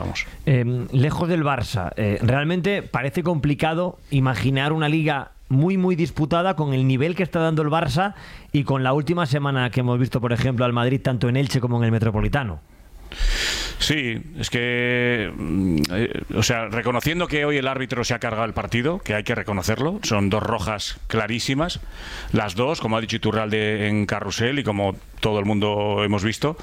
vamos. Lejos del Barça, realmente parece complicado imaginar una liga muy disputada con el nivel que está dando el Barça y con la última semana que hemos visto, por ejemplo, al Madrid tanto en Elche como en el Metropolitano. Sí, es que, o sea, reconociendo que hoy el árbitro se ha cargado el partido, que hay que reconocerlo, son 2 rojas clarísimas, las 2, como ha dicho Iturralde en Carrusel y como todo el mundo hemos visto,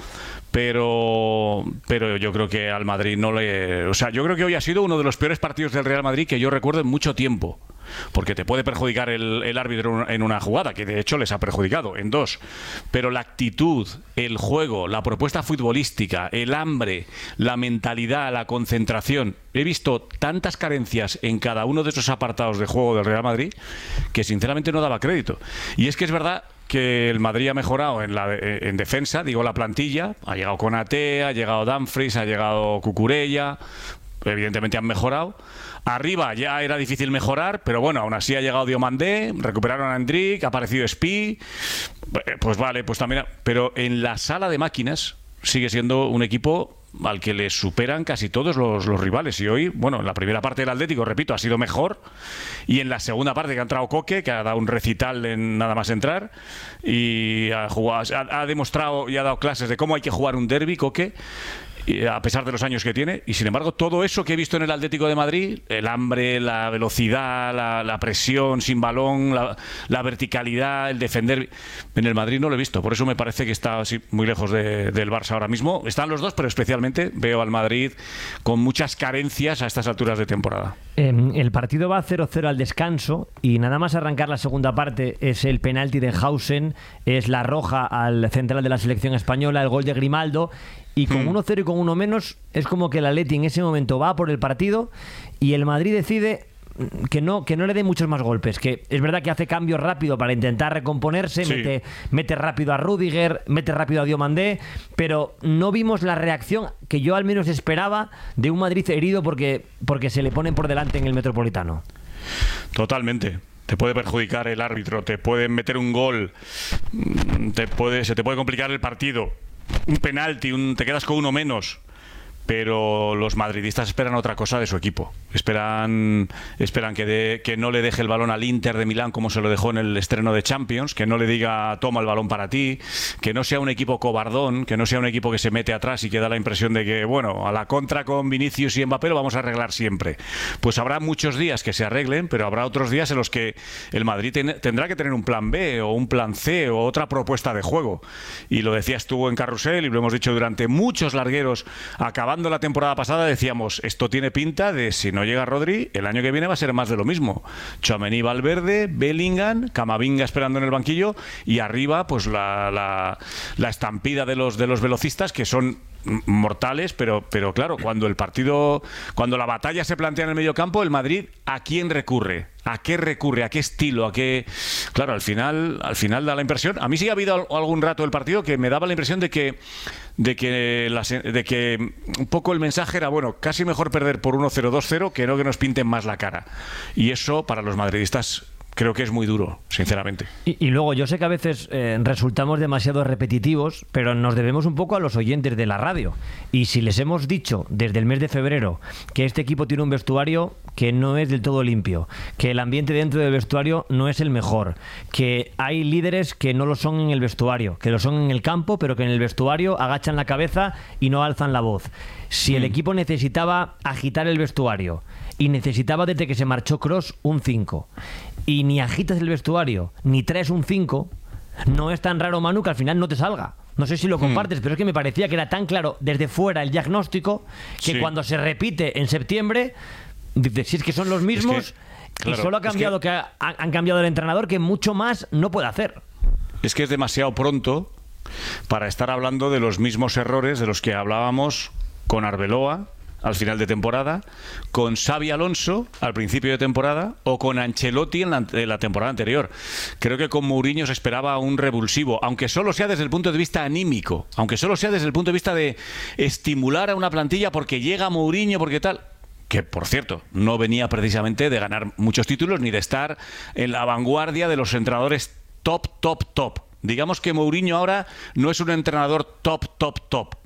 pero yo creo que al Madrid no le... O sea, yo creo que hoy ha sido uno de los peores partidos del Real Madrid que yo recuerdo en mucho tiempo. Porque te puede perjudicar el árbitro en una jugada, que de hecho les ha perjudicado en 2. Pero la actitud, el juego, la propuesta futbolística, el hambre, la mentalidad, la concentración. He visto tantas carencias en cada uno de esos apartados de juego del Real Madrid que sinceramente no daba crédito. Y es que es verdad que el Madrid ha mejorado en defensa, digo la plantilla. Ha llegado Konaté, ha llegado Dumfries, ha llegado Cucurella. Evidentemente han mejorado. Arriba ya era difícil mejorar, pero bueno, aún así ha llegado Diomandé, recuperaron a Endrick, ha aparecido Spi, pues vale, pues también... Pero en la sala de máquinas sigue siendo un equipo al que le superan casi todos los rivales. Y hoy, bueno, en la primera parte del Atlético, repito, ha sido mejor. Y en la segunda parte que ha entrado Coque, que ha dado un recital en nada más entrar, y ha demostrado y ha dado clases de cómo hay que jugar un derbi, Coque, a pesar de los años que tiene. Y sin embargo, todo eso que he visto en el Atlético de Madrid, el hambre, la velocidad, la presión sin balón, la verticalidad, el defender, en el Madrid no lo he visto. Por eso me parece que está así, muy lejos del Barça ahora mismo. Están los dos, pero especialmente veo al Madrid con muchas carencias a estas alturas de temporada. El partido va 0-0 al descanso y nada más arrancar la segunda parte es el penalti de Hausen, es la roja al central de la selección española, el gol de Grimaldo. Y con 1-0 y con 1 menos es como que el Atleti en ese momento va por el partido y el Madrid decide que no le dé muchos más golpes, que es verdad que hace cambios rápido para intentar recomponerse, sí. mete rápido a Rüdiger, mete rápido a Diomandé, pero no vimos la reacción que yo al menos esperaba de un Madrid herido porque se le ponen por delante en el Metropolitano. Totalmente. Te puede perjudicar el árbitro, te pueden meter un gol, se te puede complicar el partido. Un penalti, te quedas con 1 menos. Pero los madridistas esperan otra cosa de su equipo. Esperan que no le deje el balón al Inter de Milán como se lo dejó en el estreno de Champions, que no le diga toma el balón para ti, que no sea un equipo cobardón, que no sea un equipo que se mete atrás y que da la impresión de que, bueno, a la contra con Vinicius y Mbappé lo vamos a arreglar siempre. Pues habrá muchos días que se arreglen, pero habrá otros días en los que el Madrid tendrá que tener un plan B o un plan C o otra propuesta de juego. Y lo decías tú en Carrusel y lo hemos dicho durante muchos largueros, acabando la temporada pasada decíamos, esto tiene pinta de, si no llega Rodri, el año que viene va a ser más de lo mismo. Tchouaméni, Valverde, Bellingham, Camavinga esperando en el banquillo y arriba pues la estampida de los velocistas que son mortales, pero claro, cuando la batalla se plantea en el mediocampo, el Madrid, ¿a quién recurre? ¿A qué recurre? ¿A qué estilo? ¿A qué? Claro, al final da la impresión. A mí sí ha habido algún rato del partido que me daba la impresión de que un poco el mensaje era, bueno, casi mejor perder por 1-0, 2-0 que no que nos pinten más la cara. Y eso para los madridistas creo que es muy duro, sinceramente. Y luego, yo sé que a veces resultamos demasiado repetitivos, pero nos debemos un poco a los oyentes de la radio. Y si les hemos dicho desde el mes de febrero que este equipo tiene un vestuario que no es del todo limpio, que el ambiente dentro del vestuario no es el mejor, que hay líderes que no lo son en el vestuario, que lo son en el campo, pero que en el vestuario agachan la cabeza y no alzan la voz. Si el equipo necesitaba agitar el vestuario y necesitaba desde que se marchó Kroos un 5 y ni agitas el vestuario ni traes un 5, no es tan raro, Manu, que al final no te salga. No sé si lo compartes, pero es que me parecía que era tan claro desde fuera el diagnóstico que cuando se repite en septiembre, dices, si es que son los mismos, claro, y solo ha cambiado han cambiado el entrenador, que mucho más no puede hacer. Es que es demasiado pronto para estar hablando de los mismos errores de los que hablábamos con Arbeloa al final de temporada, con Xabi Alonso al principio de temporada o con Ancelotti en la temporada anterior. Creo que con Mourinho se esperaba un revulsivo, aunque solo sea desde el punto de vista anímico, aunque solo sea desde el punto de vista de estimular a una plantilla porque llega Mourinho, porque tal, que por cierto no venía precisamente de ganar muchos títulos ni de estar en la vanguardia de los entrenadores top. Digamos que Mourinho ahora no es un entrenador top.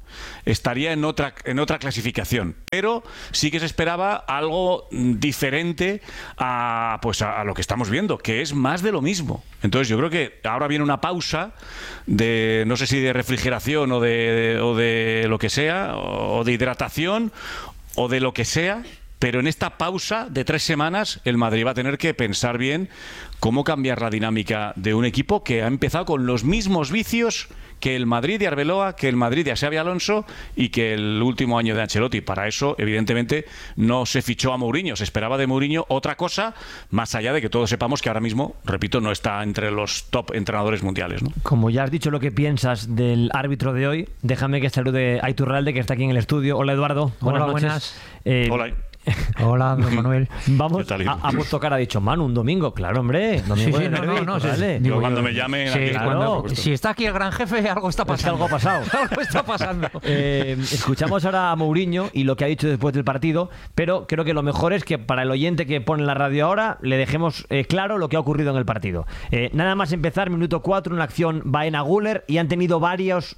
estaría en otra clasificación. Pero sí que se esperaba algo diferente a lo que estamos viendo, que es más de lo mismo. Entonces yo creo que ahora viene una pausa de, no sé si de refrigeración o de lo que sea, o de hidratación o de lo que sea. Pero en esta pausa de 3 semanas el Madrid va a tener que pensar bien cómo cambiar la dinámica de un equipo que ha empezado con los mismos vicios que el Madrid de Arbeloa, que el Madrid de Xabi Alonso y que el último año de Ancelotti. Para eso, evidentemente, no se fichó a Mourinho. Se esperaba de Mourinho otra cosa, más allá de que todos sepamos que ahora mismo, repito, no está entre los top entrenadores mundiales, ¿no? Como ya has dicho lo que piensas del árbitro de hoy, déjame que salude a Iturralde, que está aquí en el estudio. Hola, Eduardo. Hola, buenas. Hola. Hola, don Manuel. Vamos, ha puesto cara, ha dicho, Manu, un domingo. Claro, hombre. Domingo de derbi, no. Yo cuando me llamen... Sí, claro. Si está aquí el gran jefe, algo está pasando. Algo ha pasado. Algo está pasando. Escuchamos ahora a Mourinho y lo que ha dicho después del partido, pero creo que lo mejor es que para el oyente que pone la radio ahora le dejemos claro lo que ha ocurrido en el partido. Nada más empezar, minuto 4, una acción Baena-Güler, y han tenido varias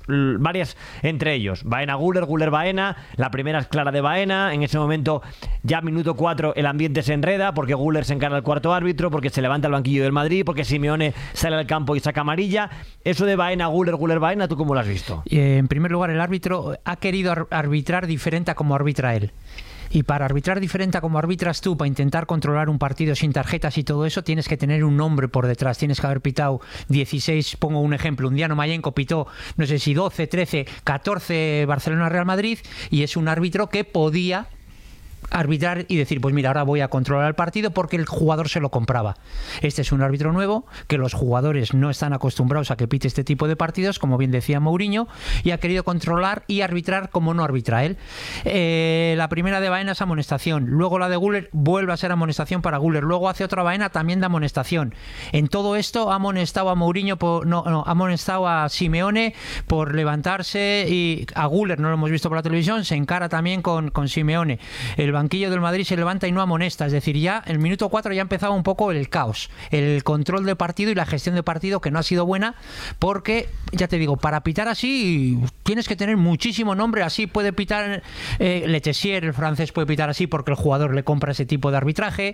entre ellos. Baena-Güler, Güler-Baena. La primera es clara de Baena. En ese momento, ya minuto 4, el ambiente se enreda porque Güler se encara al cuarto árbitro, porque se levanta el banquillo del Madrid, porque Simeone sale al campo y saca amarilla. Eso de Baena-Güler, Güler-Baena, ¿tú cómo lo has visto? En primer lugar, el árbitro ha querido arbitrar diferente a como arbitra él. Y para arbitrar diferente a como arbitras tú, para intentar controlar un partido sin tarjetas y todo eso, tienes que tener un nombre por detrás. Tienes que haber pitado 16, pongo un ejemplo, un Diano Mayenko pitó, no sé si 12, 13, 14 Barcelona-Real Madrid, y es un árbitro que podía arbitrar y decir, pues mira, ahora voy a controlar el partido porque el jugador se lo compraba. Este es un árbitro nuevo, que los jugadores no están acostumbrados a que pite este tipo de partidos, como bien decía Mourinho, y ha querido controlar y arbitrar como no arbitra él. La primera de Baena es amonestación, luego la de Güler vuelve a ser amonestación para Güler, luego hace otra Baena también de amonestación. En todo esto ha amonestado a Mourinho ha amonestado a Simeone por levantarse, y a Güler no lo hemos visto por la televisión, se encara también con Simeone. El banquillo del Madrid se levanta y no amonesta, es decir, ya el minuto 4 ya empezaba un poco el caos, el control de partido y la gestión de partido, que no ha sido buena, porque ya te digo, para pitar así tienes que tener muchísimo nombre. Así puede pitar Letessier, el francés, puede pitar así porque el jugador le compra ese tipo de arbitraje,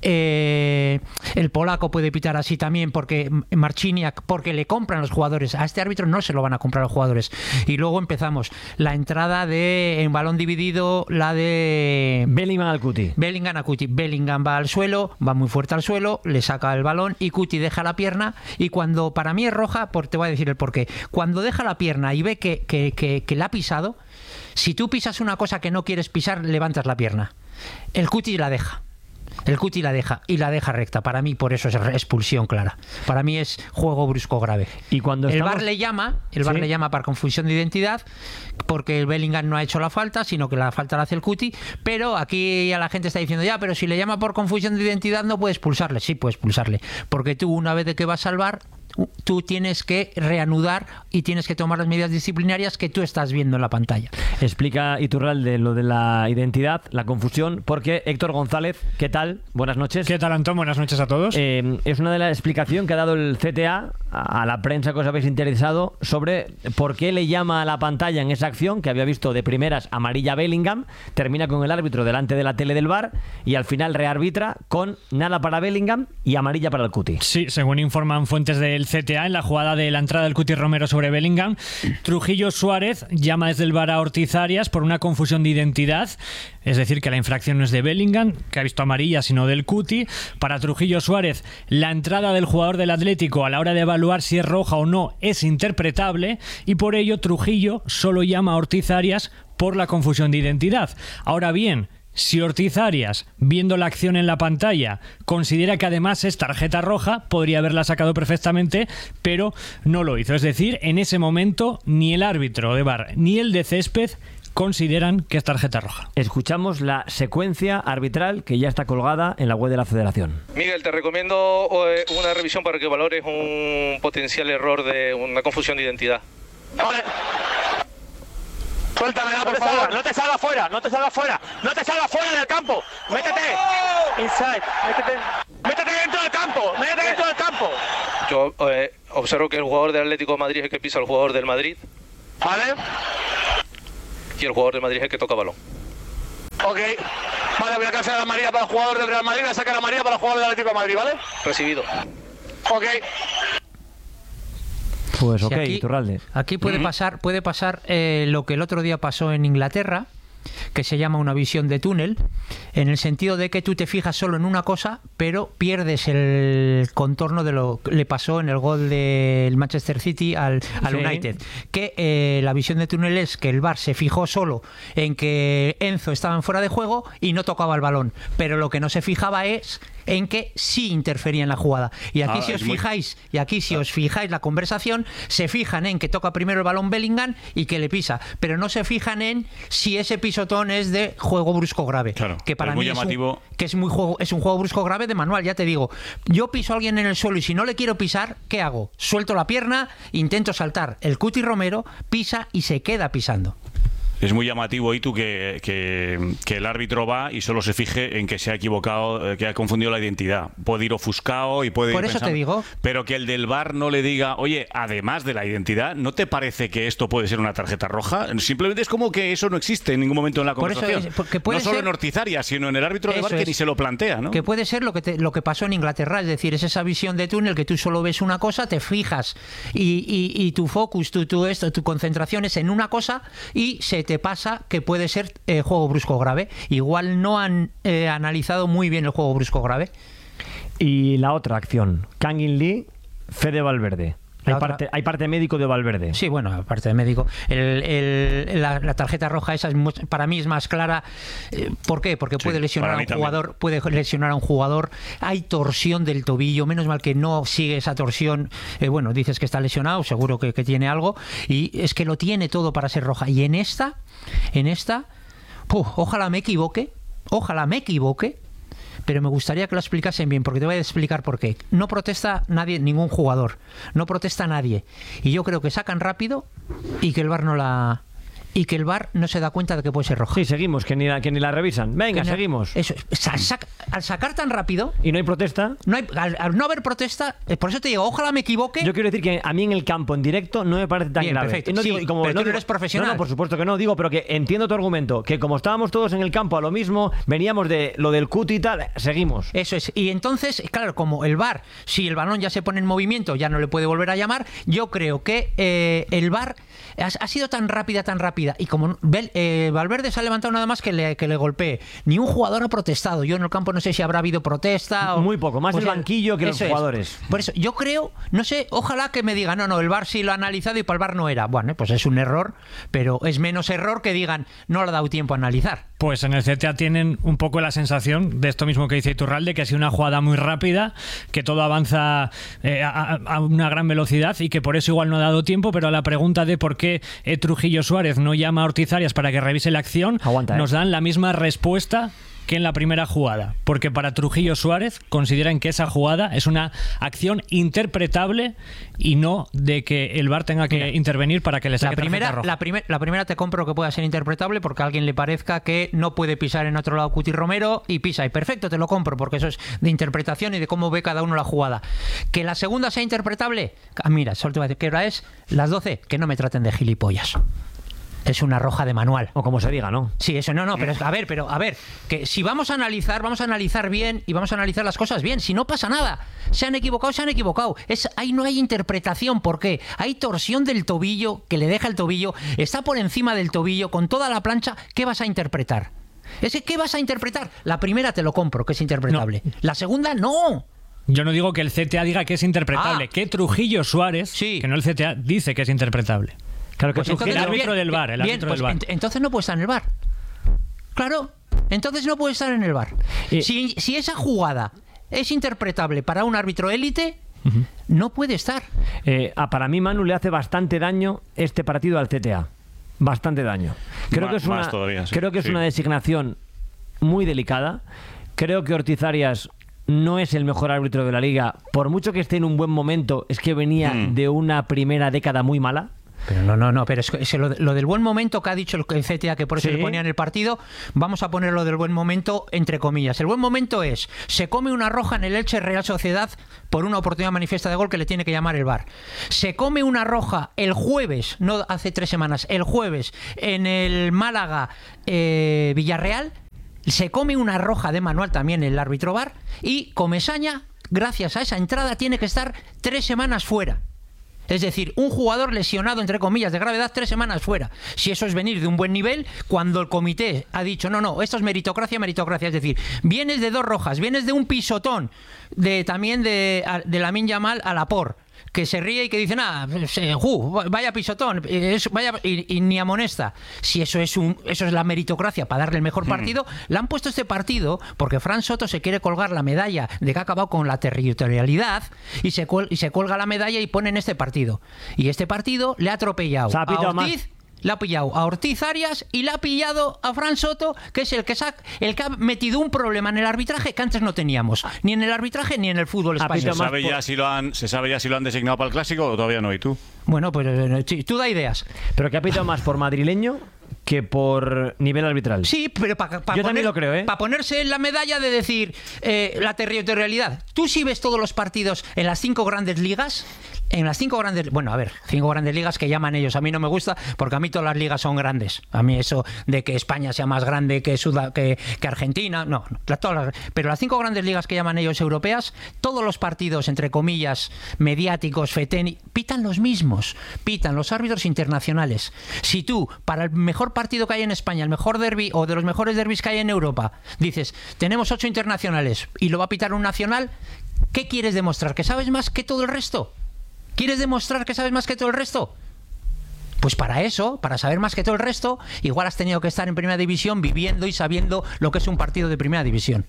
el polaco puede pitar así también porque Marciniak, porque le compran los jugadores. A este árbitro no se lo van a comprar los jugadores. Y luego empezamos la entrada en balón dividido, la de Bellingham al Cuti. Bellingham a Cuti. Bellingham va al suelo, va muy fuerte al suelo, le saca el balón y Cuti deja la pierna, y cuando, para mí es roja, te voy a decir el porqué. Cuando deja la pierna y ve que la ha pisado, si tú pisas una cosa que no quieres pisar, levantas la pierna. El Cuti la deja. El Cuti la deja, y la deja recta. Para mí, por eso es expulsión clara. Para mí es juego brusco grave. Y cuando el VAR le llama, le llama para confusión de identidad, porque el Bellingham no ha hecho la falta, sino que la falta la hace el Cuti. Pero aquí ya la gente está diciendo, ya, pero si le llama por confusión de identidad no puede expulsarle. Sí, puede expulsarle, porque tú, una vez de que vas al VAR, tú tienes que reanudar y tienes que tomar las medidas disciplinarias que tú estás viendo en la pantalla. Explica Iturralde lo de la identidad, la confusión, porque Héctor González, ¿qué tal? Buenas noches. ¿Qué tal, Antón? Buenas noches a todos. Es una de las explicaciones que ha dado el CTA a la prensa que os habéis interesado sobre por qué le llama a la pantalla en esa acción, que había visto de primeras amarilla Bellingham, termina con el árbitro delante de la tele del VAR y al final rearbitra con nada para Bellingham y amarilla para el Cuti. Sí, según informan fuentes del CTA, en la jugada de la entrada del Cuti Romero sobre Bellingham, Trujillo Suárez llama desde el VAR a Ortiz Arias por una confusión de identidad, es decir, que la infracción no es de Bellingham, que ha visto amarilla, sino del Cuti. Para Trujillo Suárez, la entrada del jugador del Atlético a la hora de evaluar si es roja o no es interpretable, y por ello Trujillo solo llama a Ortiz Arias por la confusión de identidad. Ahora bien, si Ortiz Arias, viendo la acción en la pantalla, considera que además es tarjeta roja, podría haberla sacado perfectamente, pero no lo hizo. Es decir, en ese momento ni el árbitro de VAR ni el de césped consideran que es tarjeta roja. Escuchamos la secuencia arbitral que ya está colgada en la web de la Federación. Miguel, te recomiendo una revisión para que valores un potencial error de una confusión de identidad. Vale. Suéltamela, por favor. No te salgas fuera, no te salgas fuera. No te salgas fuera del campo. Métete. Inside. Métete dentro del campo. Métete dentro del campo. Yo observo que el jugador del Atlético de Madrid es el que pisa al jugador del Madrid. Vale. y el jugador del Madrid es el que toca balón. Ok, vale, voy a cancelar la amarilla para el jugador del Real Madrid, voy a sacar la amarilla para el jugador del Atlético de Madrid, ¿vale? Recibido. Ok. Pues Sí, ok, Iturralde. Aquí puede pasar lo que el otro día pasó en Inglaterra, que se llama una visión de túnel, en el sentido de que tú te fijas solo en una cosa, pero pierdes el contorno de lo que le pasó en el gol del Manchester City al United. Que la visión de túnel es que el VAR se fijó solo en que Enzo estaba en fuera de juego y no tocaba el balón, pero lo que no se fijaba es en que sí interfería en la jugada. Y aquí si os fijáis la conversación, se fijan en que toca primero el balón Bellingham y que le pisa, pero no se fijan en si ese pisotón es de juego brusco grave. Claro, que para es muy mí llamativo. es un juego brusco grave de manual, ya te digo. Yo piso a alguien en el suelo y si no le quiero pisar, ¿qué hago? Suelto la pierna, intento saltar. El Cuti Romero pisa y se queda pisando. Es muy llamativo, Itu, que el árbitro va y solo se fije en que se ha equivocado, que ha confundido la identidad. Puede ir ofuscado y puede ir Por eso pensando, te digo. pero que el del VAR no le diga, oye, además de la identidad, ¿no te parece que esto puede ser una tarjeta roja? Simplemente es como que eso no existe en ningún momento en la Por eso conversación. porque puede no solo ser- en Ortizaria, sino en el árbitro de Eso VAR que es. ni se lo plantea, ¿no? Que puede ser lo que pasó en Inglaterra, es decir, es esa visión de túnel que tú solo ves una cosa, te fijas y tu focus, tu concentración es en una cosa y se te pasa que puede ser juego brusco grave. Igual no han analizado muy bien el juego brusco grave. Y la otra acción, Kangin Lee, Fede Valverde. Hay parte médico de Valverde. Sí, bueno, aparte de médico. La tarjeta roja esa para mí es más clara. ¿Por qué? Porque puede lesionar a un jugador. Puede lesionar a un jugador. Hay torsión del tobillo. Menos mal que no sigue esa torsión. Bueno, dices que está lesionado, seguro que tiene algo. Y es que lo tiene todo para ser roja. Y en esta, ojalá me equivoque. Pero me gustaría que lo explicasen bien, porque te voy a explicar por qué. No protesta nadie, ningún jugador. No protesta nadie. Y yo creo que sacan rápido y que el VAR no se da cuenta de que puede ser roja. Sí, seguimos, que ni la revisan. Venga, seguimos. Eso, al sacar tan rápido... Y no hay protesta. Al no haber protesta, por eso te digo, ojalá me equivoque. Yo quiero decir que a mí en el campo, en directo, no me parece tan Bien, grave. perfecto. No Sí, digo, pero tú no eres profesional. No, por supuesto que no. Digo, pero que entiendo tu argumento. Que como estábamos todos en el campo a lo mismo, veníamos de lo del Cuti y tal, seguimos. Eso es. Y entonces, claro, como el VAR, si el balón ya se pone en movimiento, ya no le puede volver a llamar, yo creo que el VAR ha sido tan rápida, y como Valverde se ha levantado nada más que le golpee. Ni un jugador ha protestado. Yo en el campo no sé si habrá habido protesta o... Muy poco, más el banquillo que los jugadores. Por eso, yo creo, no sé, ojalá que me digan, no, el VAR sí lo ha analizado y para el VAR no era. Bueno, pues es un error, pero es menos error que digan, no le ha dado tiempo a analizar. Pues en el CTA tienen un poco la sensación de esto mismo que dice Iturralde, que ha sido una jugada muy rápida, que todo avanza a una gran velocidad y que por eso igual no ha dado tiempo, pero a la pregunta de por qué Trujillo Suárez no llama a Ortizarias para que revise la acción, nos dan la misma respuesta que en la primera jugada, porque para Trujillo Suárez consideran que esa jugada es una acción interpretable y no de que el VAR tenga que intervenir para que le saque tarjeta roja. La primera te compro que pueda ser interpretable porque a alguien le parezca que no puede pisar en otro lado Cuti Romero y pisa, y perfecto, te lo compro, porque eso es de interpretación y de cómo ve cada uno la jugada. Que la segunda sea interpretable, mira, solo te voy a decir que hora es las 12, que no me traten de gilipollas. Es una roja de manual. O como se diga, ¿no? Sí, eso no, pero a ver, que si vamos a analizar bien y vamos a analizar las cosas bien, si no pasa nada. Se han equivocado. Ahí no hay interpretación, ¿por qué? Hay torsión del tobillo, que le deja el tobillo, está por encima del tobillo, con toda la plancha, ¿qué vas a interpretar? ¿Qué vas a interpretar? La primera te lo compro, que es interpretable. No. La segunda, no. Yo no digo que el CTA diga que es interpretable, que Trujillo Suárez, que no el CTA, dice que es interpretable. Claro que pues entonces, el árbitro del VAR. Entonces no puede estar en el VAR. Claro, entonces no puede estar en el VAR. Si esa jugada es interpretable para un árbitro élite, no puede estar. Para mí, Manu, le hace bastante daño este partido al CTA. Bastante daño. Creo que es una designación muy delicada. Creo que Ortizarias no es el mejor árbitro de la liga. Por mucho que esté en un buen momento, es que venía de una primera década muy mala. Pero no, pero es que lo del buen momento que ha dicho el CTA, que por eso Sí. le ponía en el partido, vamos a poner lo del buen momento entre comillas. El buen momento es, se come una roja en el Elche Real Sociedad por una oportunidad manifiesta de gol que le tiene que llamar el VAR. Se come una roja el jueves, no hace 3 semanas, el jueves en el Málaga Villarreal, se come una roja de manual también el árbitro VAR, y Comesaña, gracias a esa entrada, tiene que estar 3 semanas fuera. Es decir, un jugador lesionado, entre comillas, de gravedad, 3 semanas fuera. Si eso es venir de un buen nivel, cuando el comité ha dicho, no, esto es meritocracia. Es decir, vienes de 2 rojas, vienes de un pisotón, también de Lamine Yamal a Laporte, que se ríe y que dice, vaya pisotón, y ni amonesta. Si eso es la meritocracia para darle el mejor partido, le han puesto este partido porque Fran Soto se quiere colgar la medalla de que ha acabado con la territorialidad y se cuelga la medalla y pone en este partido. Y este partido le ha atropellado a Ortiz. Le ha pillado a Ortiz Arias y le ha pillado a Fran Soto, que es el que ha metido un problema en el arbitraje que antes no teníamos, ni en el arbitraje ni en el fútbol español. ¿Se sabe ya si lo han designado para el Clásico o todavía no? ¿Y tú? Bueno, pues tú da ideas. Pero que ha pitado más por madrileño que por nivel arbitral. Sí, pero yo también lo creo, ¿eh? Para ponerse en la medalla de decir la territorialidad. Tú sí ves todos los partidos en las 5 grandes ligas. En las 5 grandes... Bueno, a ver, 5 grandes ligas que llaman ellos. A mí no me gusta porque a mí todas las ligas son grandes. A mí eso de que España sea más grande que Argentina... No. Pero las 5 grandes ligas que llaman ellos europeas, todos los partidos, entre comillas, mediáticos, fetén, pitan los mismos. Pitan los árbitros internacionales. Si tú, para el mejor partido que hay en España, el mejor derbi o de los mejores derbis que hay en Europa, dices, tenemos 8 internacionales y lo va a pitar un nacional, ¿qué quieres demostrar? ¿Que sabes más que todo el resto? ¿Quieres demostrar que sabes más que todo el resto? Pues para eso, para saber más que todo el resto, igual has tenido que estar en Primera División viviendo y sabiendo lo que es un partido de Primera División.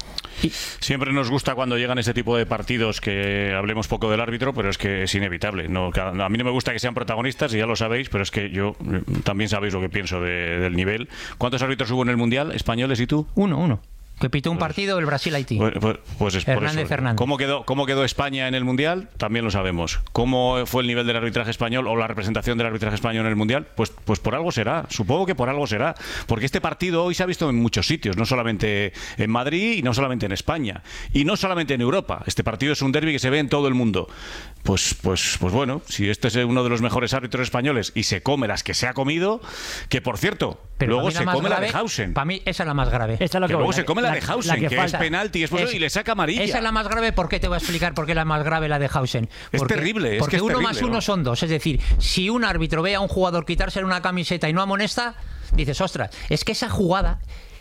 Siempre nos gusta cuando llegan ese tipo de partidos que hablemos poco del árbitro, pero es que es inevitable. A mí no me gusta que sean protagonistas, y ya lo sabéis, pero es que yo también sabéis lo que pienso del nivel. ¿Cuántos árbitros hubo en el Mundial, españoles y tú? Uno. Que pitó un partido el Brasil-Haití. Pues es por eso. Fernández. ¿Cómo quedó España en el Mundial? También lo sabemos. ¿Cómo fue el nivel del arbitraje español o la representación del arbitraje español en el Mundial? Pues por algo será. Supongo que por algo será. Porque este partido hoy se ha visto en muchos sitios, no solamente en Madrid y no solamente en España. Y no solamente en Europa. Este partido es un derbi que se ve en todo el mundo. Pues bueno, si este es uno de los mejores árbitros españoles y se come las que se ha comido, que por cierto, pero luego se come la de Hausen. Para mí esa es la más grave. Esa es lo que luego se come la de Hausen, que falta. es penalti y le saca amarilla. Esa es la más grave. ¿Por qué? Te voy a explicar por qué es la más grave la de Hausen. Es terrible. Porque es 1 terrible, más 1 son 2. Es decir, si un árbitro ve a un jugador quitarse una camiseta y no amonesta, dices, ostras, es que esa jugada,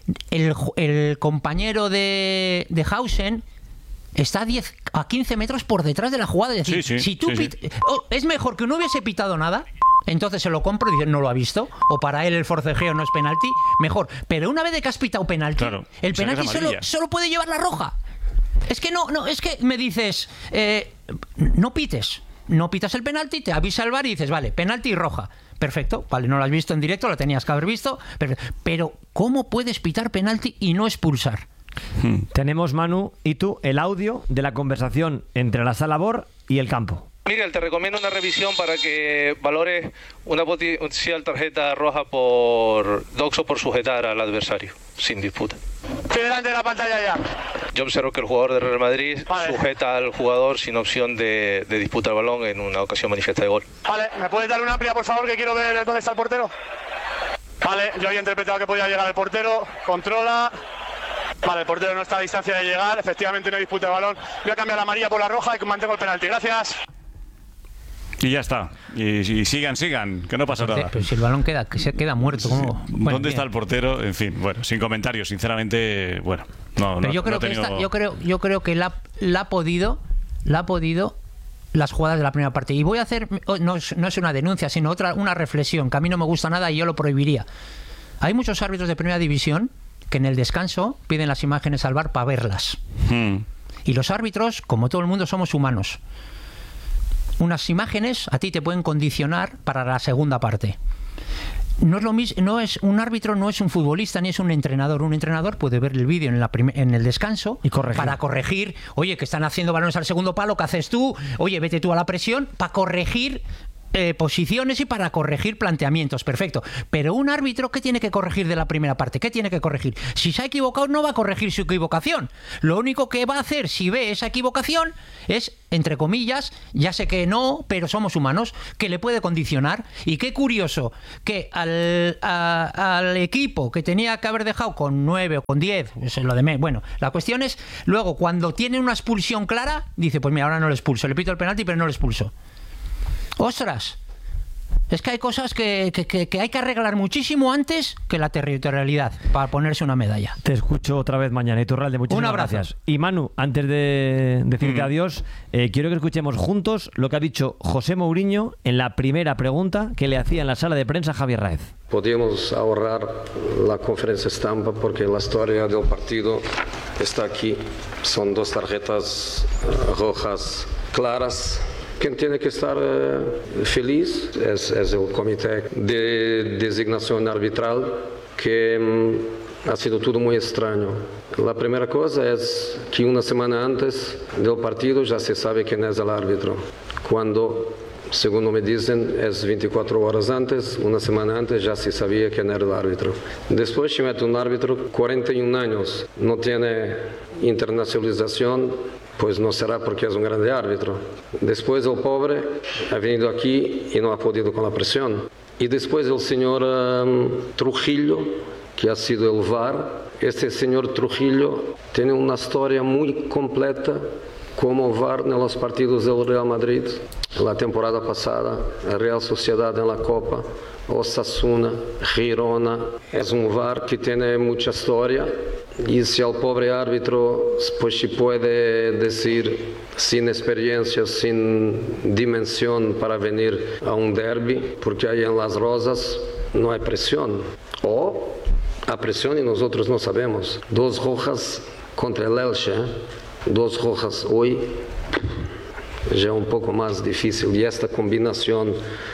el compañero de Hausen está a 10 a 15 metros por detrás de la jugada. Es decir, si tú es mejor que no hubiese pitado nada, entonces se lo compro y dice, no lo ha visto, o para él el forcejeo no es penalti, mejor. Pero una vez de que has pitado penalti, claro, el penalti solo puede llevar la roja. Es que no, es que me dices, no pites el penalti, te avisa el VAR y dices, vale, penalti y roja. Perfecto, vale, no lo has visto en directo, lo tenías que haber visto, pero ¿cómo puedes pitar penalti y no expulsar? Tenemos, Manu y tú, el audio de la conversación entre la sala BOR y el campo. Miguel, te recomiendo una revisión para que valores una potencial tarjeta roja por doxo por sujetar al adversario, sin disputa. Estoy delante de la pantalla ya. Yo observo que el jugador de Real Madrid sujeta al jugador sin opción de disputa al balón en una ocasión manifiesta de gol. Vale, ¿me puedes dar una amplia, por favor, que quiero ver dónde está el portero? Vale, yo había interpretado que podía llegar el portero, controla. Vale, el portero no está a distancia de llegar, efectivamente no hay disputa de balón. Voy a cambiar la amarilla por la roja y mantengo el penalti. Gracias. Y ya está. Y sigan, que no pasa nada. Pero si el balón se queda muerto. ¿Cómo? Bueno, ¿dónde está el portero? En fin, bueno, sin comentarios, sinceramente, bueno. Pero yo creo que la ha podido las jugadas de la primera parte. Y voy a hacer, no es una denuncia, sino una reflexión, que a mí no me gusta nada y yo lo prohibiría. Hay muchos árbitros de primera división que en el descanso piden las imágenes al VAR para verlas. Y los árbitros, como todo el mundo, somos humanos. Unas imágenes a ti te pueden condicionar para la segunda parte. No es lo mismo, un árbitro no es un futbolista ni es un entrenador. Un entrenador puede ver el vídeo en el descanso y para corregir. Oye, que están haciendo balones al segundo palo, ¿qué haces tú? Oye, vete tú a la presión para corregir posiciones y para corregir planteamientos, perfecto. Pero un árbitro, ¿qué tiene que corregir de la primera parte? ¿Qué tiene que corregir? Si se ha equivocado, no va a corregir su equivocación. Lo único que va a hacer si ve esa equivocación es, entre comillas, ya sé que no, pero somos humanos, que le puede condicionar. Y qué curioso que al equipo que tenía que haber dejado con 9 o con 10, eso es lo de menos. Bueno, la cuestión es, luego, cuando tiene una expulsión clara, dice, pues mira, ahora no le expulso, le pito el penalti, pero no le expulso. ¡Ostras! Es que hay cosas que hay que arreglar muchísimo antes que la territorialidad para ponerse una medalla. Te escucho otra vez mañana, Iturralde. Muchísimas gracias. Y Manu, antes de decirte adiós, quiero que escuchemos juntos lo que ha dicho José Mourinho en la primera pregunta que le hacía en la sala de prensa Javier Raez. Podíamos ahorrar la conferencia estampa porque la historia del partido está aquí. Son 2 tarjetas rojas claras. Quien tiene que estar feliz es el comité de designación arbitral, que ha sido todo muy extraño. La primera cosa es que una semana antes del partido ya se sabe quién es el árbitro. Cuando, según me dicen, es 24 horas antes, una semana antes ya se sabía quién era el árbitro. Después se mete un árbitro, 41 años, no tiene internacionalización, pues no será porque es un grande árbitro. Después el pobre ha venido aquí y no ha podido con la presión. Y después el señor Trujillo, que ha sido el VAR. Este señor Trujillo tiene una historia muy completa como VAR en los partidos del Real Madrid. La temporada pasada, la Real Sociedad en la Copa, Osasuna, Girona. Es un VAR que tiene mucha historia. Y si al pobre árbitro pues se puede decir sin experiencia, sin dimensión para venir a un derbi, porque ahí en Las Rosas no hay presión. O hay presión y nosotros no sabemos. 2 rojas contra el Elche, 2 rojas hoy, ya un poco más difícil. Y esta combinación,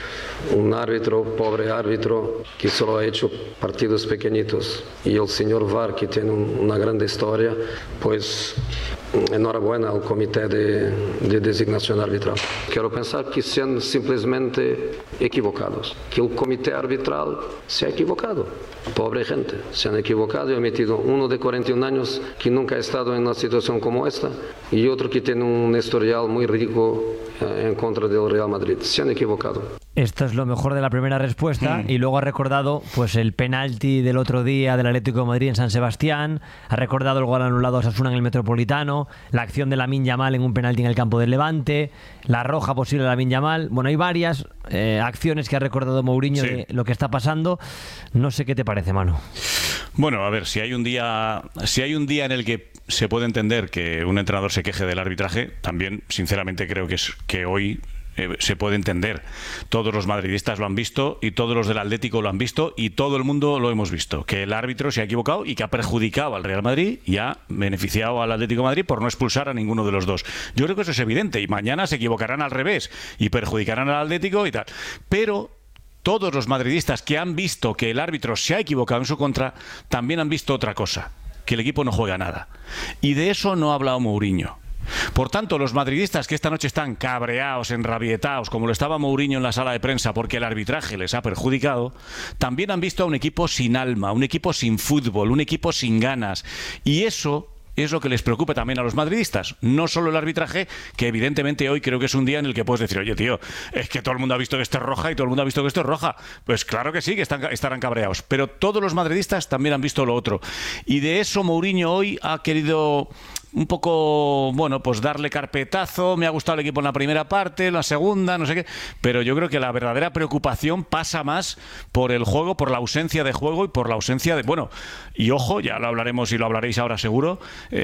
un árbitro, pobre árbitro, que solo ha hecho partidos pequeñitos, y el señor VAR, que tiene una grande historia, pues enhorabuena al comité de designación arbitral. Quiero pensar que sean simplemente equivocados, que el comité arbitral se ha equivocado. Pobre gente, se han equivocado y han metido uno de 41 años que nunca ha estado en una situación como esta y otro que tiene un historial muy rico en contra del Real Madrid. Se han equivocado. Esto es lo mejor de la primera respuesta. Y luego ha recordado pues el penalti del otro día del Atlético de Madrid en San Sebastián, ha recordado el gol anulado a Osasuna en el Metropolitano, la acción de Lamine Yamal en un penalti en el campo del Levante, la roja posible de Lamine Yamal. Bueno, hay varias acciones que ha recordado Mourinho de lo que está pasando. No sé qué te parece, Manu. Bueno, a ver, si hay un día en el que se puede entender que un entrenador se queje del arbitraje, también sinceramente creo que hoy se puede entender. Todos los madridistas lo han visto y todos los del Atlético lo han visto y todo el mundo lo hemos visto, que el árbitro se ha equivocado y que ha perjudicado al Real Madrid y ha beneficiado al Atlético de Madrid por no expulsar a ninguno de los dos. Yo creo que eso es evidente y mañana se equivocarán al revés y perjudicarán al Atlético y tal. Pero todos los madridistas que han visto que el árbitro se ha equivocado en su contra también han visto otra cosa, que el equipo no juega nada. Y de eso no ha hablado Mourinho. Por tanto, los madridistas que esta noche están cabreados, enrabietados, como lo estaba Mourinho en la sala de prensa porque el arbitraje les ha perjudicado, también han visto a un equipo sin alma, un equipo sin fútbol, un equipo sin ganas. Y eso es lo que les preocupa también a los madridistas, no solo el arbitraje, que evidentemente hoy creo que es un día en el que puedes decir, oye tío, es que todo el mundo ha visto que esto es roja y todo el mundo ha visto que esto es roja. Pues claro que sí, que estarán cabreados, pero todos los madridistas también han visto lo otro. Y de eso Mourinho hoy ha querido un poco, bueno, pues darle carpetazo. Me ha gustado el equipo en la primera parte, en la segunda, no sé qué, pero yo creo que la verdadera preocupación pasa más por el juego, por la ausencia de juego y por la ausencia de, bueno, y ojo, ya lo hablaremos y lo hablaréis ahora seguro,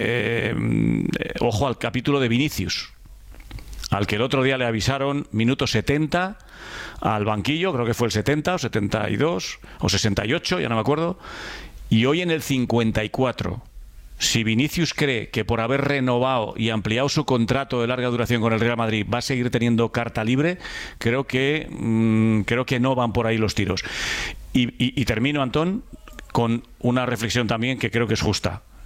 ojo al capítulo de Vinicius, al que el otro día le avisaron minuto 70 al banquillo, creo que fue el 70 o 72 o 68, ya no me acuerdo, y hoy en el 54. Si Vinicius cree que por haber renovado y ampliado su contrato de larga duración con el Real Madrid va a seguir teniendo carta libre, creo que no van por ahí los tiros. Y termino, Antón, con una reflexión también que creo que es justa.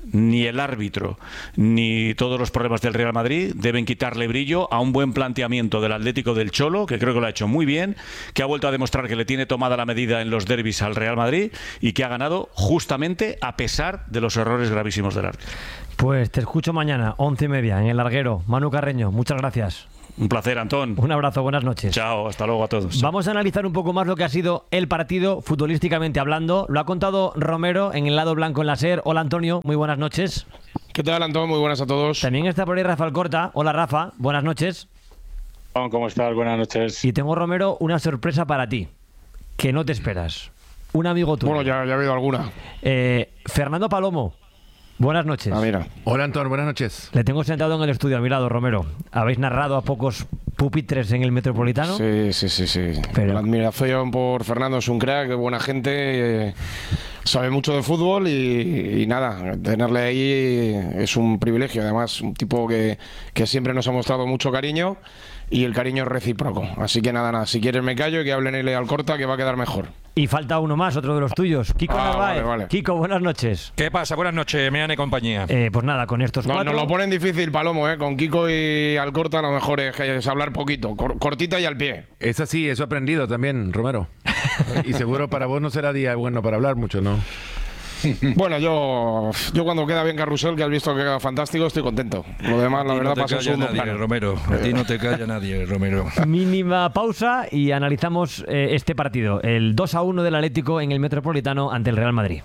ni el árbitro, ni todos los problemas del Real Madrid deben quitarle brillo a un buen planteamiento del Atlético del Cholo, que creo que lo ha hecho muy bien, que ha vuelto a demostrar que le tiene tomada la medida en los derbis al Real Madrid y que ha ganado justamente a pesar de los errores gravísimos del árbitro. Pues te escucho mañana, 11:30, en El Larguero. Manu Carreño, muchas gracias. Un placer, Antón. Un abrazo, buenas noches. Chao, hasta luego a todos. Vamos a analizar un poco más lo que ha sido el partido, futbolísticamente hablando. Lo ha contado Romero en el lado blanco en la SER. Hola, Antonio, muy buenas noches. ¿Qué tal, Antón? Muy buenas a todos. También está por ahí Rafa Alcorta. Hola, Rafa, buenas noches. ¿Cómo estás? Buenas noches. Y tengo, Romero, una sorpresa para ti, que no te esperas. Un amigo tuyo. Bueno, ya ha habido alguna. Fernando Palomo. Buenas noches. Mira. Hola, Antón, buenas noches. Le tengo sentado en el estudio a mi lado, Romero. ¿Habéis narrado a pocos pupitres en el Metropolitano? Sí. Pero la admiración por Fernando, es un crack, buena gente, sabe mucho de fútbol y nada, tenerle ahí es un privilegio. Además, un tipo que siempre nos ha mostrado mucho cariño y el cariño es recíproco. Así que nada, si quieres me callo y que hablen él al corta, que va a quedar mejor. Y falta uno más, otro de los tuyos. Kiko Narváez. Vale. Kiko, buenas noches. ¿Qué pasa? Buenas noches, Meane y compañía. Pues nada, con estos cuatro... Nos lo ponen difícil, Palomo, con Kiko y Alcorta lo mejor es hablar poquito, cortita y al pie. Es así, eso he aprendido también, Romero. Y seguro para vos no será día bueno para hablar mucho, ¿no? Bueno, yo cuando queda bien Carrusel, que has visto que queda fantástico, estoy contento. Lo demás, la verdad, pasa en segundo plano. Romero, a ti no te calla nadie, Romero. Mínima pausa y analizamos este partido. El 2-1 del Atlético en el Metropolitano ante el Real Madrid.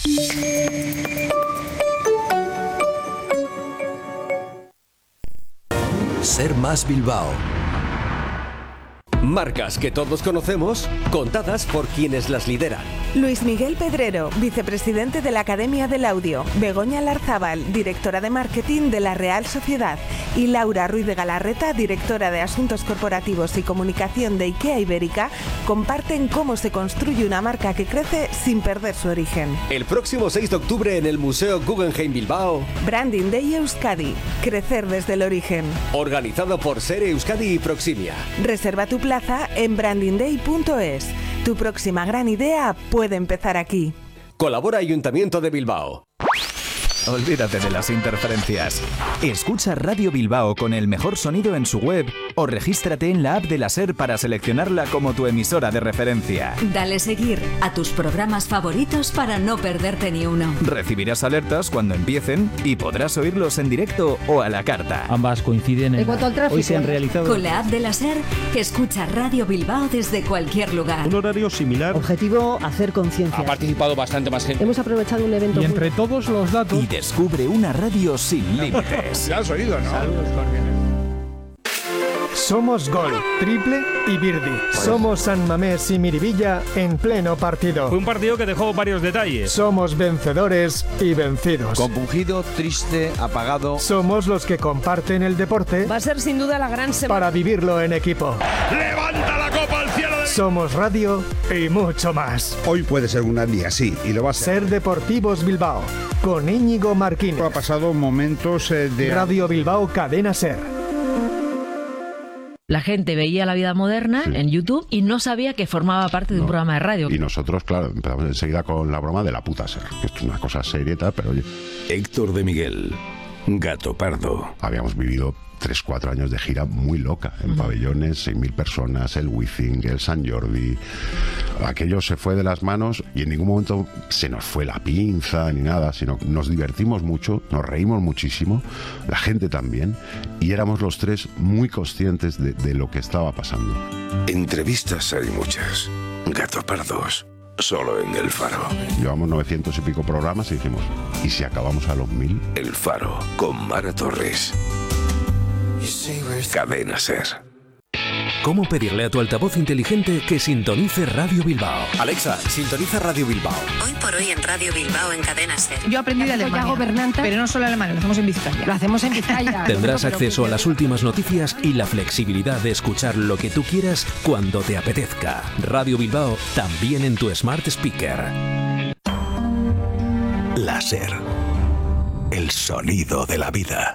Ser Más Bilbao. Marcas que todos conocemos, contadas por quienes las lideran. Luis Miguel Pedrero, vicepresidente de la Academia del Audio. Begoña Larzábal, directora de marketing de la Real Sociedad. Y Laura Ruiz de Galarreta, directora de Asuntos Corporativos y Comunicación de IKEA Ibérica, comparten cómo se construye una marca que crece sin perder su origen. El próximo 6 de octubre en el Museo Guggenheim Bilbao. Branding Day Euskadi. Crecer desde el origen. Organizado por SER Euskadi y Proximia. Reserva tu plaza en brandingday.es. Tu próxima gran idea puede empezar aquí. Colabora Ayuntamiento de Bilbao. Olvídate de las interferencias. Escucha Radio Bilbao con el mejor sonido en su web o regístrate en la app de la SER para seleccionarla como tu emisora de referencia. Dale seguir a tus programas favoritos para no perderte ni uno. Recibirás alertas cuando empiecen y podrás oírlos en directo o a la carta. Ambas coinciden en... Hoy se han realizado... Con la app de la SER, escucha Radio Bilbao desde cualquier lugar. Un horario similar. Objetivo, hacer conciencia. Ha participado bastante más gente. Hemos aprovechado un evento... Y entre todos los datos... Y descubre una radio sin límites. Ya has oído, ¿no? Saludos cordiales. Somos Gol, Triple y Birdi. Somos San Mamés y Miribilla en pleno partido. Fue un partido que dejó varios detalles. Somos vencedores y vencidos. Compungido, triste, apagado. Somos los que comparten el deporte. Va a ser sin duda la gran semana para vivirlo en equipo. ¡Levanta la copa al cielo! Somos radio y mucho más. Hoy puede ser un gran día, sí, y lo va a ser. Ser Deportivos Bilbao, con Íñigo Marquínez. Ha pasado momentos de... Radio Bilbao Cadena SER. La gente veía La Vida Moderna en YouTube y no sabía que formaba parte de un programa de radio. Y nosotros, claro, empezamos enseguida con la broma de la puta SER. Esto es una cosa seria y tal, pero oye... Héctor de Miguel, Gato Pardo. Habíamos vivido 3-4 años de gira muy loca, en pabellones, 6.000 personas, el Wizzing, el Sant Jordi. Aquello se fue de las manos y en ningún momento se nos fue la pinza ni nada, sino nos divertimos mucho, nos reímos muchísimo, la gente también, y éramos los tres muy conscientes de lo que estaba pasando. Entrevistas hay muchas. Gato Pardos, solo en El Faro. Llevamos 900 y pico programas y dijimos, ¿y si acabamos a los 1000? El Faro, con Mara Torres. Cadena SER. ¿Cómo pedirle a tu altavoz inteligente que sintonice Radio Bilbao? Alexa, sintoniza Radio Bilbao. Hoy por hoy en Radio Bilbao en Cadena SER. Yo aprendí de Alemania, pero no solo alemán, lo hacemos en Vizcaya. Lo hacemos en Vizcaya. Tendrás acceso a las últimas noticias y la flexibilidad de escuchar lo que tú quieras cuando te apetezca. Radio Bilbao, también en tu Smart Speaker. La SER. El sonido de la vida.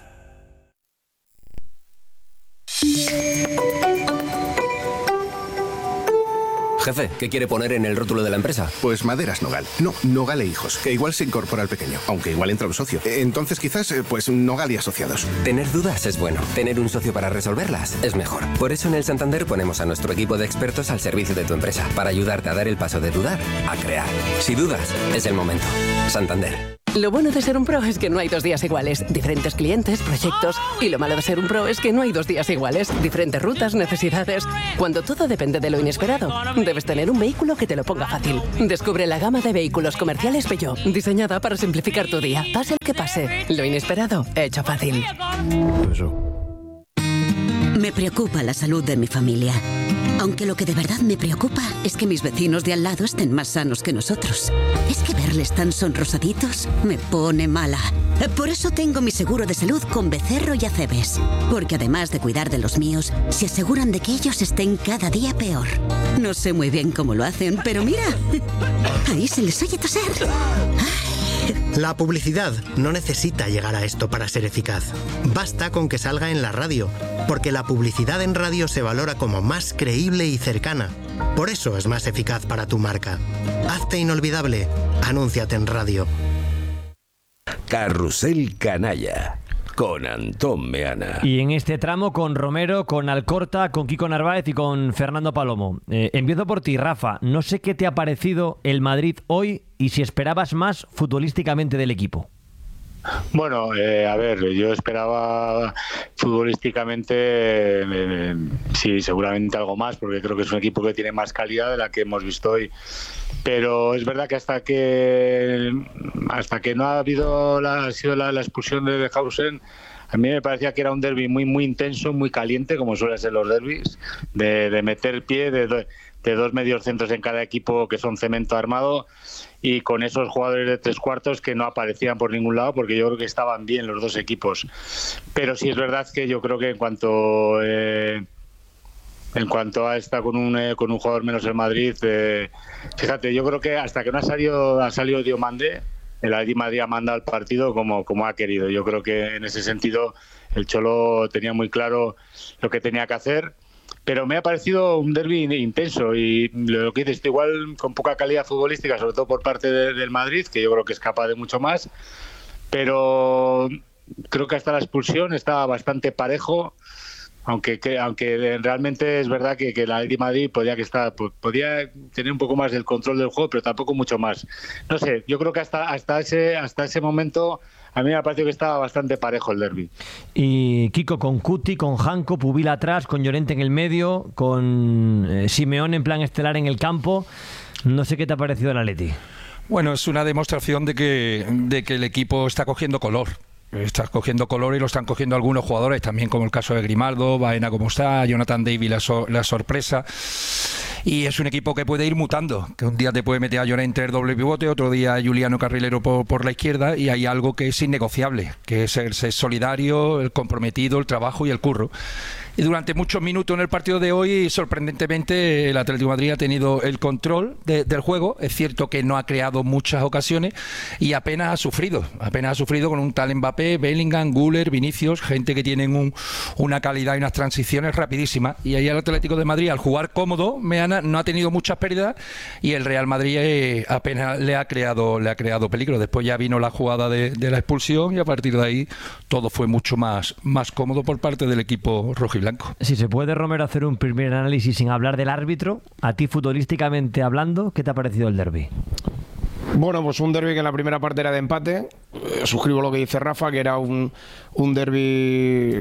Jefe, ¿qué quiere poner en el rótulo de la empresa? Pues Maderas Nogal. No, Nogal e Hijos, que igual se incorpora al pequeño, aunque igual entra un socio. Entonces quizás, pues Nogal y Asociados. Tener dudas es bueno. Tener un socio para resolverlas es mejor. Por eso en el Santander ponemos a nuestro equipo de expertos al servicio de tu empresa, para ayudarte a dar el paso de dudar a crear. Si dudas, es el momento. Santander. Lo bueno de ser un pro es que no hay 2 días iguales. Diferentes clientes, proyectos. Y lo malo de ser un pro es que no hay 2 días iguales. Diferentes rutas, necesidades. Cuando todo depende de lo inesperado, debes tener un vehículo que te lo ponga fácil. Descubre la gama de vehículos comerciales Peugeot, diseñada para simplificar tu día. Pase el que pase. Lo inesperado, hecho fácil. Me preocupa la salud de mi familia. Aunque lo que de verdad me preocupa es que mis vecinos de al lado estén más sanos que nosotros. Es que verles tan sonrosaditos me pone mala. Por eso tengo mi seguro de salud con Becerro y Acebes. Porque además de cuidar de los míos, se aseguran de que ellos estén cada día peor. No sé muy bien cómo lo hacen, pero mira, ahí se les oye toser. La publicidad no necesita llegar a esto para ser eficaz. Basta con que salga en la radio, porque la publicidad en radio se valora como más creíble y cercana. Por eso es más eficaz para tu marca. Hazte inolvidable. Anúnciate en radio. Carrusel Canalla con Antón Meana. Y en este tramo con Romero, con Alcorta, con Kiko Narváez y con Fernando Palomo. Empiezo por ti, Rafa. No sé qué te ha parecido el Madrid hoy y si esperabas más futbolísticamente del equipo. Bueno, a ver, yo esperaba futbolísticamente, sí, seguramente algo más, porque creo que es un equipo que tiene más calidad de la que hemos visto hoy. Pero es verdad que hasta que no ha habido la expulsión de Hausen, a mí me parecía que era un derbi muy intenso, muy caliente, como suelen ser los derbis, de meter el pie, de 2 mediocentros en cada equipo que son cemento armado, y con esos jugadores de 3 cuartos que no aparecían por ningún lado, porque yo creo que estaban bien los 2 equipos. Pero sí es verdad que yo creo que en cuanto a estar con un jugador menos el Madrid, fíjate, yo creo que hasta que no ha salido Diomande, el Atlético de Madrid ha mandado el partido como ha querido. Yo creo que en ese sentido el Cholo tenía muy claro lo que tenía que hacer, pero me ha parecido un derbi intenso y lo que dices, igual con poca calidad futbolística, sobre todo por parte del Madrid, que yo creo que es capaz de mucho más, pero creo que hasta la expulsión estaba bastante parejo, aunque realmente es verdad que el Atlético de Madrid podía tener un poco más del control del juego, pero tampoco mucho más. No sé, yo creo que hasta ese momento a mí me ha parecido que estaba bastante parejo el derbi. Y Kiko, con Cuti, con Janko, Pubil atrás, con Llorente en el medio, con Simeone en plan estelar en el campo, no sé qué te ha parecido el Atleti. Bueno, es una demostración de que el equipo está cogiendo color. Está cogiendo color y lo están cogiendo algunos jugadores, también como el caso de Grimaldo, Baena como está, Jonathan David la sorpresa. Y es un equipo que puede ir mutando, que un día te puede meter a Llorente el doble pivote, otro día a Juliano Carrilero por la izquierda, y hay algo que es innegociable, que es el ser solidario, el comprometido, el trabajo y el curro. Y durante muchos minutos en el partido de hoy, sorprendentemente, el Atlético de Madrid ha tenido el control del juego. Es cierto que no ha creado muchas ocasiones y apenas ha sufrido con un tal Mbappé, Bellingham, Güler, Vinicius, gente que tienen una calidad y unas transiciones rapidísimas. Y ahí el Atlético de Madrid, al jugar cómodo, no ha tenido muchas pérdidas, y el Real Madrid apenas le ha creado peligro. Después ya vino la jugada de la expulsión y a partir de ahí todo fue mucho más cómodo por parte del equipo rojiblanco. Si se puede, Romero, hacer un primer análisis sin hablar del árbitro, a ti futbolísticamente hablando, ¿qué te ha parecido el derbi? Bueno, pues un derbi que en la primera parte era de empate. Suscribo lo que dice Rafa, que era un derbi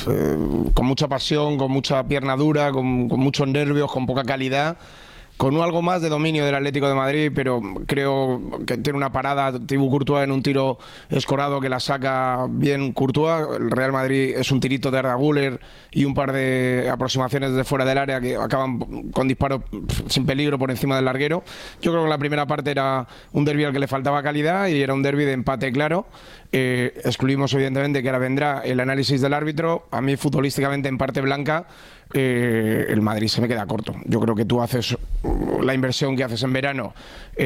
con mucha pasión, con mucha pierna dura, con muchos nervios, con poca calidad, con algo más de dominio del Atlético de Madrid, pero creo que tiene una parada Thibaut Courtois en un tiro escorado que la saca bien Courtois. El Real Madrid es un tirito de Arda Güler y un par de aproximaciones desde fuera del área que acaban con disparos sin peligro por encima del larguero. Yo creo que la primera parte era un derbi al que le faltaba calidad y era un derbi de empate claro. Excluimos evidentemente que ahora vendrá el análisis del árbitro. A mí futbolísticamente en parte blanca. el Madrid se me queda corto. Yo creo que tú haces la inversión que haces en verano,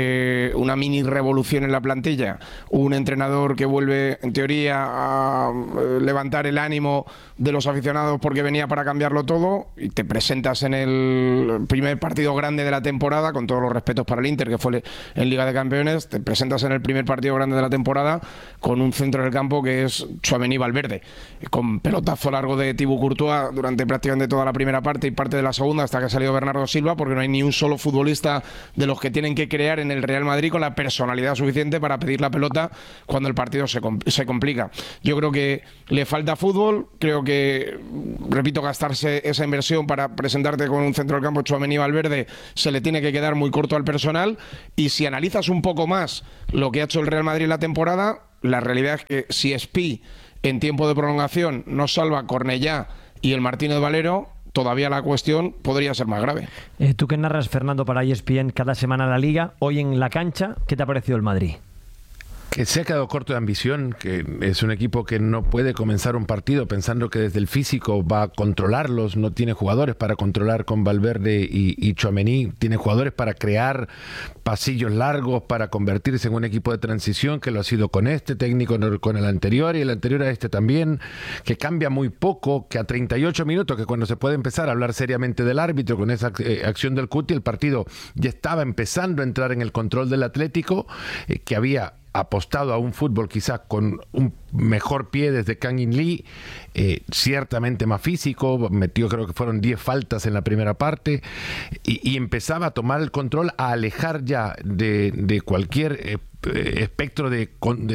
una mini revolución en la plantilla, un entrenador que vuelve en teoría a levantar el ánimo de los aficionados porque venía para cambiarlo todo, y te presentas en el primer partido grande de la temporada, con todos los respetos para el Inter, que fue en Liga de Campeones, te presentas en el primer partido grande de la temporada con un centro del campo que es Tchouaméni Valverde, con pelotazo largo de Thibaut Courtois durante prácticamente toda la primera parte y parte de la segunda, hasta que ha salido Bernardo Silva, porque no hay ni un solo futbolista de los que tienen que crear en el Real Madrid con la personalidad suficiente para pedir la pelota cuando el partido se complica. Yo creo que le falta fútbol, creo que, repito, gastarse esa inversión para presentarte con un centro del campo Tchouaméni Valverde se le tiene que quedar muy corto al personal, y si analizas un poco más lo que ha hecho el Real Madrid en la temporada, la realidad es que si Spi en tiempo de prolongación no salva Cornellá y el Martínez Valero, todavía la cuestión podría ser más grave. Tú que narras, Fernando, para ESPN cada semana la Liga, hoy en la cancha, ¿qué te ha parecido el Madrid? Que se ha quedado corto de ambición, que es un equipo que no puede comenzar un partido pensando que desde el físico va a controlarlos, no tiene jugadores para controlar con Valverde y Tchouaméni, tiene jugadores para crear pasillos largos, para convertirse en un equipo de transición, que lo ha sido con este técnico, con el anterior y el anterior a este también, que cambia muy poco, que a 38 minutos, que cuando se puede empezar a hablar seriamente del árbitro con esa acción del Cuti, el partido ya estaba empezando a entrar en el control del Atlético, que había apostado a un fútbol quizás con un mejor pie desde Kang In Lee, ciertamente más físico, metió, creo que fueron 10 faltas en la primera parte, y empezaba a tomar el control, a alejar ya de cualquier espectro de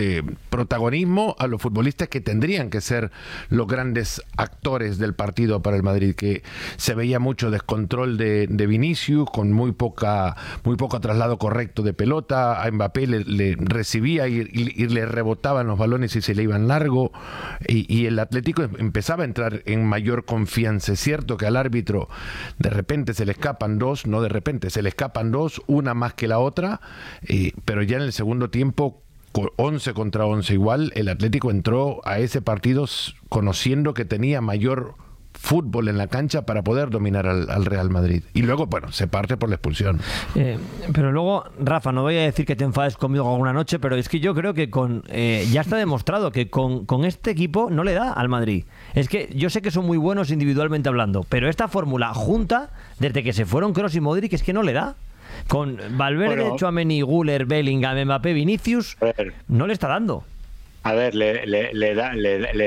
protagonismo a los futbolistas que tendrían que ser los grandes actores del partido para el Madrid, que se veía mucho descontrol de Vinicius, con muy poco traslado correcto de pelota, a Mbappé le recibía y le rebotaban los balones y se le iban largo, y el Atlético empezaba a entrar en mayor confianza. Es cierto que al árbitro de repente se le escapan dos, no de repente, se le escapan dos, una más que la otra, pero ya en el segundo tiempo, 11 contra 11 igual, el Atlético entró a ese partido conociendo que tenía mayor fútbol en la cancha para poder dominar al Real Madrid. Y luego, bueno, se parte por la expulsión. Pero luego, Rafa, no voy a decir que te enfades conmigo alguna noche, pero es que yo creo que ya está demostrado que con este equipo no le da al Madrid. Es que yo sé que son muy buenos individualmente hablando, pero esta fórmula junta, desde que se fueron Kroos y Modric, es que no le da. Con Valverde, Tchouaméni, Güler, Bellingham, Mbappé, Vinicius, no le está dando. A ver, le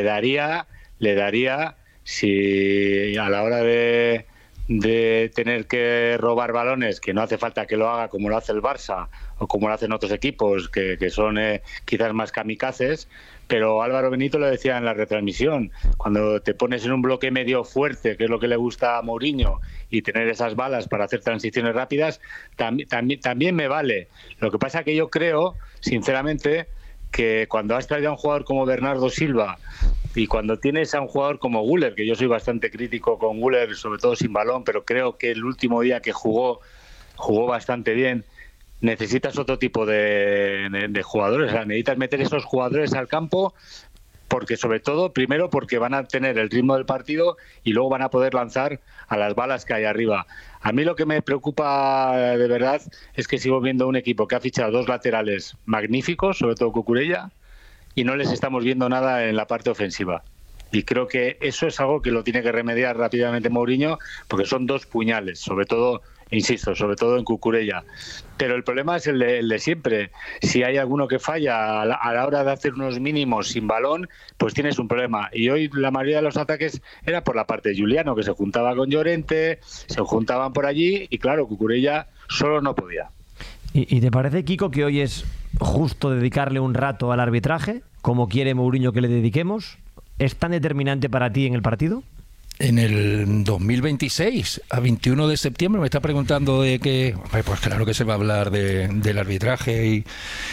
daría si a la hora de tener que robar balones, que no hace falta que lo haga como lo hace el Barça o como lo hacen otros equipos que son quizás más kamikazes, pero Álvaro Benito lo decía en la retransmisión, cuando te pones en un bloque medio fuerte, que es lo que le gusta a Mourinho, y tener esas balas para hacer transiciones rápidas, también me vale. Lo que pasa que yo creo, sinceramente, que cuando has traído a un jugador como Bernardo Silva y cuando tienes a un jugador como Güler, que yo soy bastante crítico con Güler, sobre todo sin balón, pero creo que el último día que jugó bastante bien, necesitas otro tipo de jugadores. O sea, necesitas meter esos jugadores al campo, porque sobre todo, primero porque van a tener el ritmo del partido y luego van a poder lanzar a las balas que hay arriba. A mí lo que me preocupa de verdad es que sigo viendo un equipo que ha fichado dos laterales magníficos, sobre todo Cucurella, y no les estamos viendo nada en la parte ofensiva. Y creo que eso es algo que lo tiene que remediar rápidamente Mourinho, porque son dos puñales, sobre todo, insisto, sobre todo en Cucurella. Pero el problema es el de siempre. Si hay alguno que falla a la hora de hacer unos mínimos sin balón, pues tienes un problema. Y hoy la mayoría de los ataques era por la parte de Juliano, que se juntaba con Llorente, se juntaban por allí, y claro, Cucurella solo no podía. ¿Y te parece, Kiko, que hoy es justo dedicarle un rato al arbitraje, como quiere Mourinho que le dediquemos? ¿Es tan determinante para ti en el partido? En el 2026, a 21 de septiembre, me está preguntando de que... Pues claro que se va a hablar del arbitraje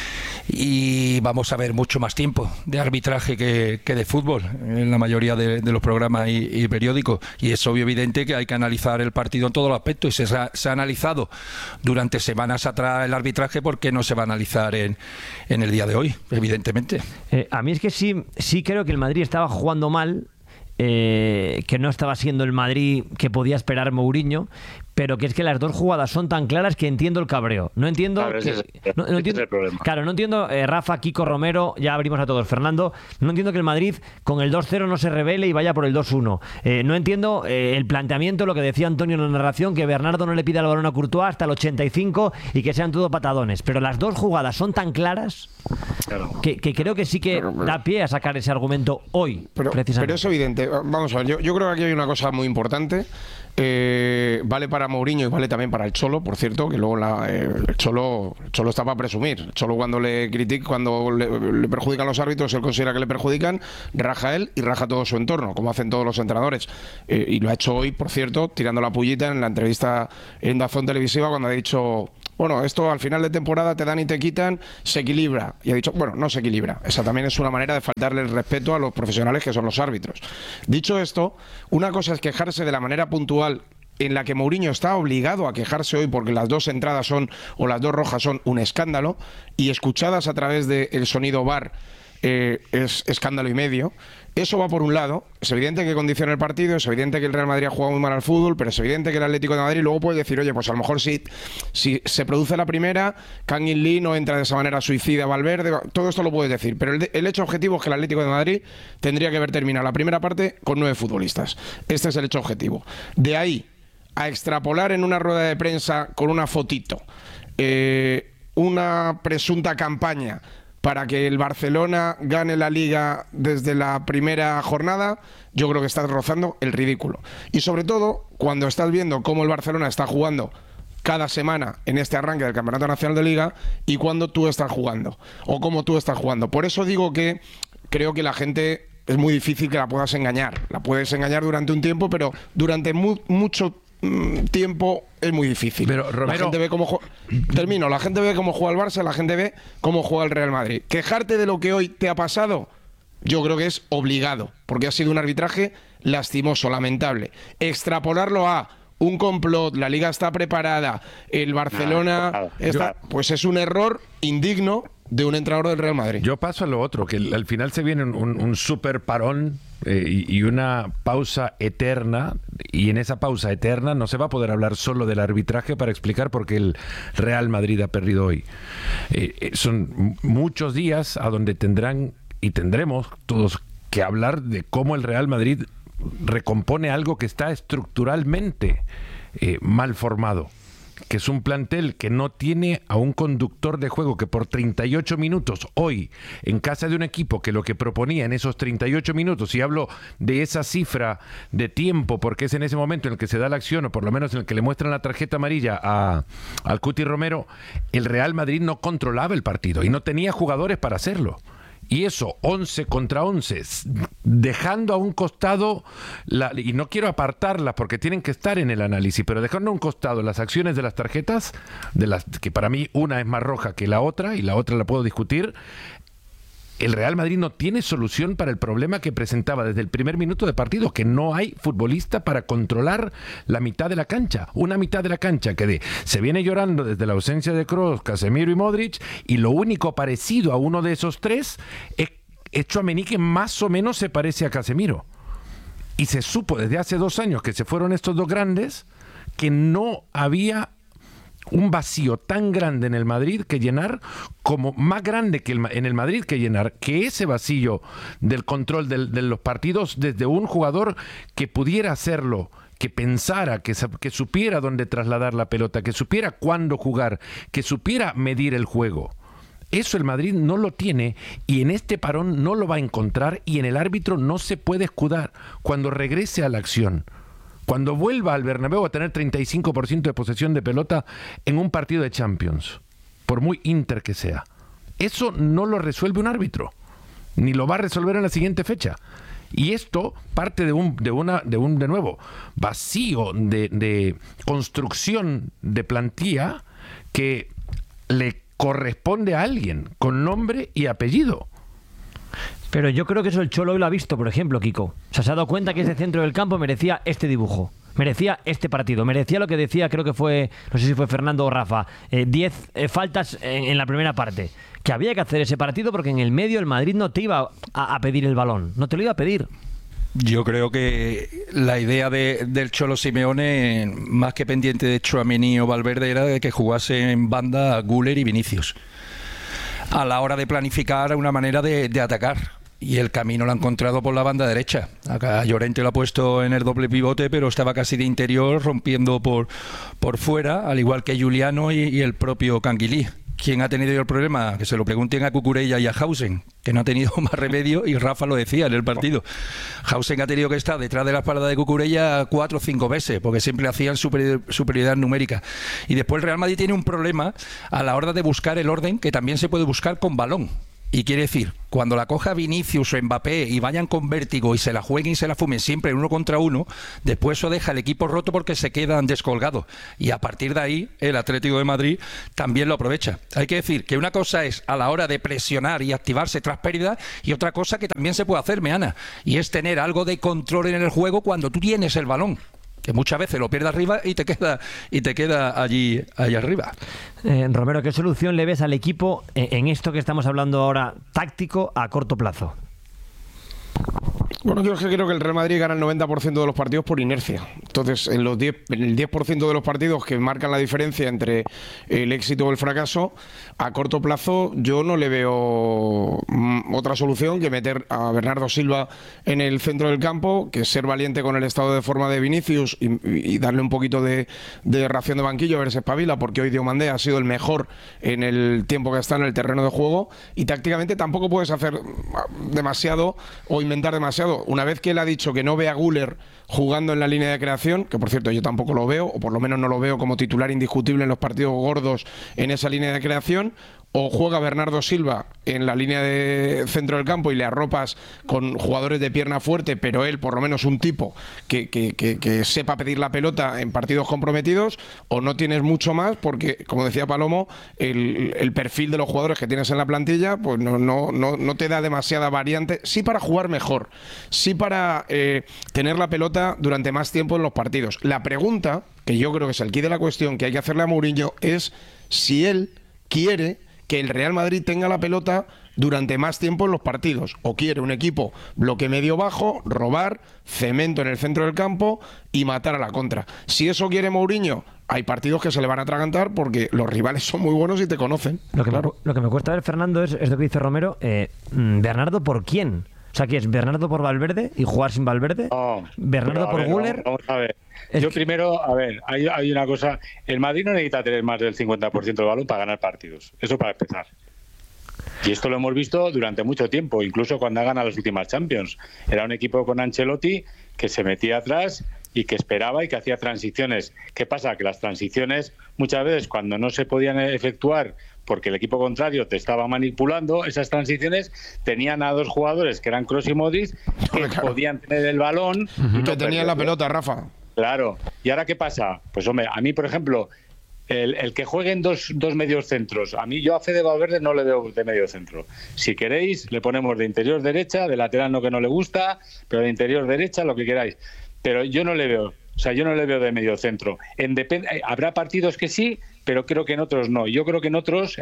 y vamos a ver mucho más tiempo de arbitraje que de fútbol en la mayoría de los programas y periódicos, y es obvio, evidente, que hay que analizar el partido en todos los aspectos, y se ha analizado durante semanas atrás el arbitraje, porque no se va a analizar en el día de hoy, evidentemente. A mí es que sí creo que el Madrid estaba jugando mal que no estaba siendo el Madrid que podía esperar Mourinho, pero que es que las dos jugadas son tan claras que entiendo el cabreo. No entiendo... Claro, ese es el problema. Claro, no entiendo, Rafa, Kiko, Romero, ya abrimos a todos, Fernando, no entiendo que el Madrid con el 2-0 no se revele y vaya por el 2-1. No entiendo el planteamiento, lo que decía Antonio en la narración, que Bernardo no le pida el balón a Courtois hasta el 85 y que sean todos patadones. Pero las dos jugadas son tan claras que creo que sí que da pie a sacar ese argumento hoy, precisamente. Pero es evidente. Vamos a ver, yo creo que aquí hay una cosa muy importante. Vale para Mourinho y vale también para el Cholo, por cierto, que luego el Cholo está para presumir. El Cholo cuando le critica, cuando le perjudican los árbitros, él considera que le perjudican, raja él y raja todo su entorno, como hacen todos los entrenadores. Y lo ha hecho hoy, por cierto, tirando la pullita en la entrevista en DAZN Televisiva cuando ha dicho... Bueno, esto al final de temporada te dan y te quitan, se equilibra. Y ha dicho, bueno, no se equilibra. Esa también es una manera de faltarle el respeto a los profesionales que son los árbitros. Dicho esto, una cosa es quejarse de la manera puntual en la que Mourinho está obligado a quejarse hoy porque las dos entradas son, o las dos rojas son un escándalo, y escuchadas a través del sonido VAR es escándalo y medio. Eso va por un lado. Es evidente que condiciona el partido, es evidente que el Real Madrid ha jugado muy mal al fútbol, pero es evidente que el Atlético de Madrid luego puede decir, oye, pues a lo mejor si se produce la primera, Kang In Lee no entra de esa manera suicida, Valverde, todo esto lo puedes decir, pero el hecho objetivo es que el Atlético de Madrid tendría que haber terminado la primera parte con 9 futbolistas. Este es el hecho objetivo. De ahí a extrapolar en una rueda de prensa con una fotito una presunta campaña para que el Barcelona gane la Liga desde la primera jornada, yo creo que estás rozando el ridículo. Y sobre todo, cuando estás viendo cómo el Barcelona está jugando cada semana en este arranque del Campeonato Nacional de Liga y cuando tú estás jugando, o cómo tú estás jugando. Por eso digo que creo que la gente es muy difícil que la puedas engañar. La puedes engañar durante un tiempo, pero durante mucho tiempo es muy difícil. Pero Romero... La gente ve cómo la gente ve cómo juega el Barça, la gente ve cómo juega el Real Madrid. Quejarte de lo que hoy te ha pasado, yo creo que es obligado, porque ha sido un arbitraje lastimoso, lamentable. Extrapolarlo a un complot, la Liga está preparada, el Barcelona está... Pues es un error indigno de un entrenador del Real Madrid. Yo paso a lo otro, que al final se viene un super parón y una pausa eterna, y en esa pausa eterna no se va a poder hablar solo del arbitraje para explicar por qué el Real Madrid ha perdido hoy. Son muchos días a donde tendrán y tendremos todos que hablar de cómo el Real Madrid recompone algo que está estructuralmente mal formado, que es un plantel que no tiene a un conductor de juego que por 38 minutos hoy, en casa de un equipo que lo que proponía en esos 38 minutos, y hablo de esa cifra de tiempo porque es en ese momento en el que se da la acción, o por lo menos en el que le muestran la tarjeta amarilla al Cuti Romero, el Real Madrid no controlaba el partido y no tenía jugadores para hacerlo. Y eso, 11 contra 11, dejando a un costado, y no quiero apartarlas porque tienen que estar en el análisis, pero dejando a un costado las acciones de las tarjetas, que para mí una es más roja que la otra, y la otra la puedo discutir. El Real Madrid no tiene solución para el problema que presentaba desde el primer minuto de partido, que no hay futbolista para controlar la mitad de la cancha. Una mitad de la cancha que se viene llorando desde la ausencia de Kroos, Casemiro y Modric, y lo único parecido a uno de esos tres es Tchouaméni, que más o menos se parece a Casemiro. Y se supo desde hace 2 años que se fueron estos dos grandes, que no había un vacío tan grande en el Madrid que llenar, como más grande que en el Madrid que llenar, que ese vacío del control de los partidos desde un jugador que pudiera hacerlo, que pensara, que supiera dónde trasladar la pelota, que supiera cuándo jugar, que supiera medir el juego. Eso el Madrid no lo tiene, y en este parón no lo va a encontrar, y en el árbitro no se puede escudar cuando regrese a la acción. Cuando vuelva al Bernabéu a tener 35% de posesión de pelota en un partido de Champions, por muy Inter que sea. Eso no lo resuelve un árbitro, ni lo va a resolver en la siguiente fecha. Y esto parte de un de nuevo vacío de construcción de plantilla que le corresponde a alguien con nombre y apellido. Pero yo creo que eso el Cholo hoy lo ha visto, por ejemplo, Kiko. O sea, se ha dado cuenta que ese centro del campo merecía este dibujo, merecía este partido, merecía lo que decía, creo que fue, no sé si fue Fernando o Rafa, 10 faltas en la primera parte. Que había que hacer ese partido porque en el medio el Madrid no te iba a pedir el balón, no te lo iba a pedir. Yo creo que la idea del Cholo Simeone, más que pendiente de Tchouaméni o Valverde, era de que jugase en banda Güler y Vinicius a la hora de planificar una manera de atacar. Y el camino lo ha encontrado por la banda derecha. Acá Llorente lo ha puesto en el doble pivote, pero estaba casi de interior, rompiendo por fuera, al igual que Giuliano y el propio Canguilí. ¿Quién ha tenido el problema? Que se lo pregunten a Cucurella y a Hausen, que no ha tenido más remedio, y Rafa lo decía en el partido. Hausen ha tenido que estar detrás de la espalda de Cucurella 4 o 5 veces, porque siempre hacían superioridad numérica. Y después el Real Madrid tiene un problema a la hora de buscar el orden, que también se puede buscar con balón. Y quiere decir, cuando la coja Vinicius o Mbappé y vayan con vértigo y se la jueguen y se la fumen siempre en 1 contra 1, después eso deja el equipo roto porque se quedan descolgados. Y a partir de ahí, el Atlético de Madrid también lo aprovecha. Hay que decir que una cosa es a la hora de presionar y activarse tras pérdida, y otra cosa que también se puede hacer, Meana, y es tener algo de control en el juego cuando tú tienes el balón, que muchas veces lo pierdes arriba y te queda allí arriba. Romero, ¿qué solución le ves al equipo en esto que estamos hablando ahora, táctico a corto plazo? Bueno, yo creo que el Real Madrid gana el 90% de los partidos por inercia. Entonces, en el 10% de los partidos que marcan la diferencia entre el éxito o el fracaso, a corto plazo yo no le veo otra solución que meter a Bernardo Silva en el centro del campo, que ser valiente con el estado de forma de Vinicius y darle un poquito de ración de banquillo, a ver si espabila, porque hoy Diomandé ha sido el mejor en el tiempo que está en el terreno de juego, y tácticamente tampoco puedes hacer demasiado o inventar demasiado. Una vez que él ha dicho que no ve a Güler jugando en la línea de creación, que por cierto yo tampoco lo veo, o por lo menos no lo veo como titular indiscutible en los partidos gordos en esa línea de creación, o juega Bernardo Silva en la línea de centro del campo y le arropas con jugadores de pierna fuerte, pero él por lo menos un tipo que sepa pedir la pelota en partidos comprometidos, o no tienes mucho más, porque como decía Palomo, el perfil de los jugadores que tienes en la plantilla pues no te da demasiada variante, sí para jugar mejor, sí para tener la pelota durante más tiempo en los partidos. La pregunta, que yo creo que es el quid de la cuestión que hay que hacerle a Mourinho, es si él quiere que el Real Madrid tenga la pelota durante más tiempo en los partidos, o quiere un equipo bloque medio bajo, robar, cemento en el centro del campo y matar a la contra. Si eso quiere Mourinho, hay partidos que se le van a atragantar porque los rivales son muy buenos y te conocen. Lo que me cuesta ver, Fernando, es lo que dice Romero. ¿Bernardo por quién? O sea, ¿qué es? ¿Bernardo por Valverde y jugar sin Valverde? No, ¿Bernardo por Güler? Vamos a ver. Yo primero, hay una cosa. El Madrid no necesita tener más del 50% del balón para ganar partidos. Eso para empezar. Y esto lo hemos visto durante mucho tiempo, incluso cuando ha ganado las últimas Champions. Era un equipo con Ancelotti que se metía atrás y que esperaba y que hacía transiciones. ¿Qué pasa? Que las transiciones, muchas veces, cuando no se podían efectuar porque el equipo contrario te estaba manipulando, esas transiciones tenían a dos jugadores que eran Kroos y Modric, que podían tener el balón. Y que tenían la pelota, Rafa. Claro. ¿Y ahora qué pasa? Pues hombre, a mí, por ejemplo, el que jueguen dos medios centros, a mí yo a Fede Valverde no le veo de medio centro. Si queréis, le ponemos de interior derecha, de lateral no, que no le gusta, pero de interior derecha, lo que queráis. Pero yo no le veo. O sea, yo no le veo de medio centro. Habrá partidos que sí, pero creo que en otros no. Yo creo que en otros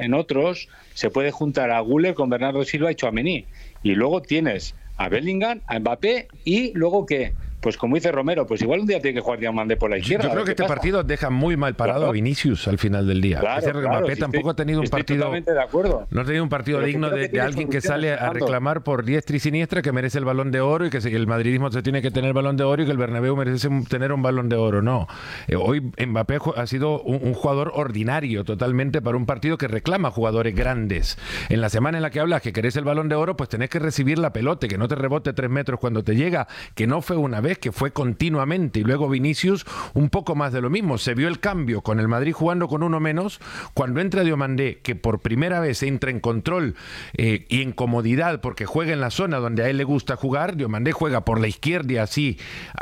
se puede juntar a Güler con Bernardo Silva y Tchouaméni. Y luego tienes a Bellingham, a Mbappé, y luego ¿qué? Pues como dice Romero, pues igual un día tiene que jugar Diomandé por la izquierda. Yo creo que este partido deja muy mal parado a Vinicius al final del día. Claro, es cierto que Mbappé tampoco ha tenido un partido. Totalmente de acuerdo. No ha tenido un partido digno de alguien que sale a reclamar por diestra y siniestra que merece el Balón de Oro y que el madridismo se tiene que tener el Balón de Oro y que el Bernabéu merece tener un Balón de Oro. No. Hoy Mbappé ha sido un jugador ordinario totalmente para un partido que reclama jugadores grandes. En la semana en la que hablas que querés el Balón de Oro, pues tenés que recibir la pelota, que no te rebote 3 metros cuando te llega, que no fue una vez, que fue continuamente. Y luego Vinicius un poco más de lo mismo. Se vio el cambio con el Madrid jugando con uno menos cuando entra Diomandé, que por primera vez entra en control y en comodidad porque juega en la zona donde a él le gusta jugar. Diomandé juega por la izquierda y así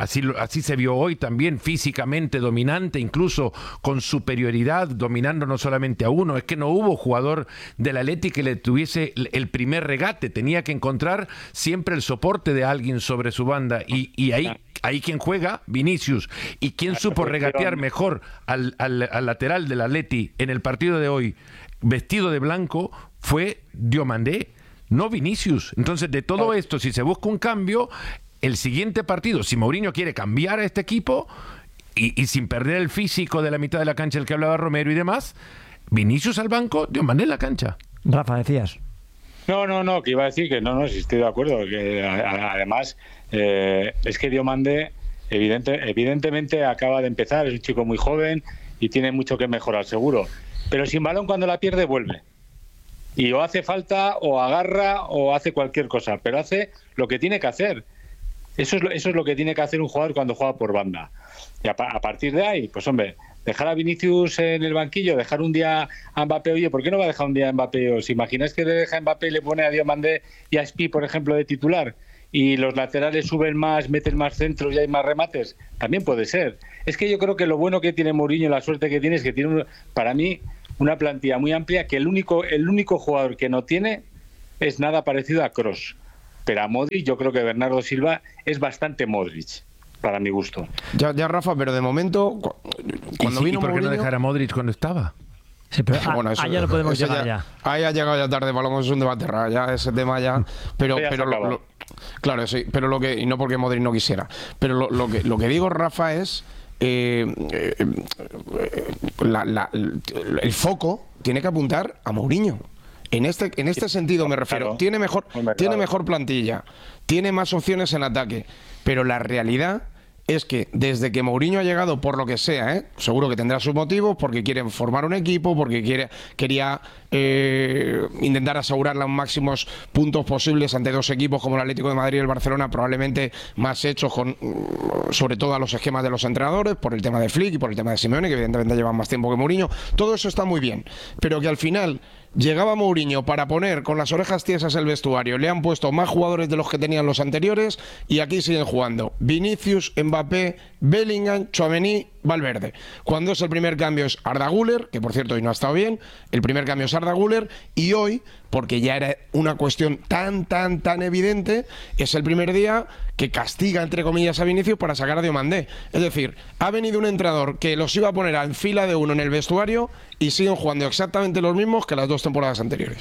se vio hoy también, físicamente dominante, incluso con superioridad, dominando no solamente a uno. Es que no hubo jugador del Atleti que le tuviese el primer regate, tenía que encontrar siempre el soporte de alguien sobre su banda y ahí quien juega, Vinicius, y quien supo regatear mejor al lateral del Atleti en el partido de hoy, vestido de blanco, fue Diomandé, no Vinicius. Entonces, de todo esto, si se busca un cambio, el siguiente partido, si Mourinho quiere cambiar a este equipo y sin perder el físico de la mitad de la cancha, el que hablaba Romero y demás, Vinicius al banco, Diomandé en la cancha. Rafa, decías. No, que iba a decir que no, si estoy de acuerdo, que además es que Diomandé evidentemente acaba de empezar, es un chico muy joven y tiene mucho que mejorar, seguro, pero sin balón cuando la pierde vuelve. Y o hace falta, o agarra, o hace cualquier cosa, pero hace lo que tiene que hacer. Eso es lo que tiene que hacer un jugador cuando juega por banda. Y a partir de ahí, pues hombre, dejar a Vinicius en el banquillo, dejar un día a Mbappé. Oye, ¿por qué no va a dejar un día a Mbappé? ¿Os imagináis que le deja a Mbappé y le pone a Diomandé y a Spi, por ejemplo, de titular? Y los laterales suben más, meten más centros y hay más remates. También puede ser. Es que yo creo que lo bueno que tiene Mourinho, la suerte que tiene, es que tiene, para mí, una plantilla muy amplia, que el único jugador que no tiene es nada parecido a Kroos. Pero a Modric, yo creo que Bernardo Silva es bastante Modric, para mi gusto. Ya Rafa, pero de momento, cuando vino ¿y por qué Mourinho, no dejar a Modric cuando estaba? Sí, pero bueno, eso, allá lo podemos eso llegar ya. Ahí ha llegado ya tarde, Paloma, es un debate raro, ya ese tema ya. Pero claro, sí, pero lo que, y no porque Modric no quisiera, pero lo que digo, Rafa, es el foco tiene que apuntar a Mourinho. En este sentido me refiero. Tiene mejor plantilla, tiene más opciones en ataque, pero la realidad es que desde que Mourinho ha llegado, por lo que sea, seguro que tendrá sus motivos, porque quieren formar un equipo, porque quería intentar asegurar los máximos puntos posibles ante dos equipos como el Atlético de Madrid y el Barcelona, probablemente más hechos sobre todo a los esquemas de los entrenadores, por el tema de Flick y por el tema de Simeone, que evidentemente llevan más tiempo que Mourinho. Todo eso está muy bien, pero que al final llegaba Mourinho para poner con las orejas tiesas el vestuario, le han puesto más jugadores de los que tenían los anteriores y aquí siguen jugando Vinicius, Mbappé, Bellingham, Tchouaméni, Valverde. Cuando es el primer cambio es Arda Güler, que por cierto hoy no ha estado bien, el primer cambio es Arda Güler, y hoy, porque ya era una cuestión tan evidente, es el primer día que castiga, entre comillas, a Vinicius para sacar a Diomandé. Es decir, ha venido un entrenador que los iba a poner en fila de uno en el vestuario y siguen jugando exactamente los mismos que las dos temporadas anteriores.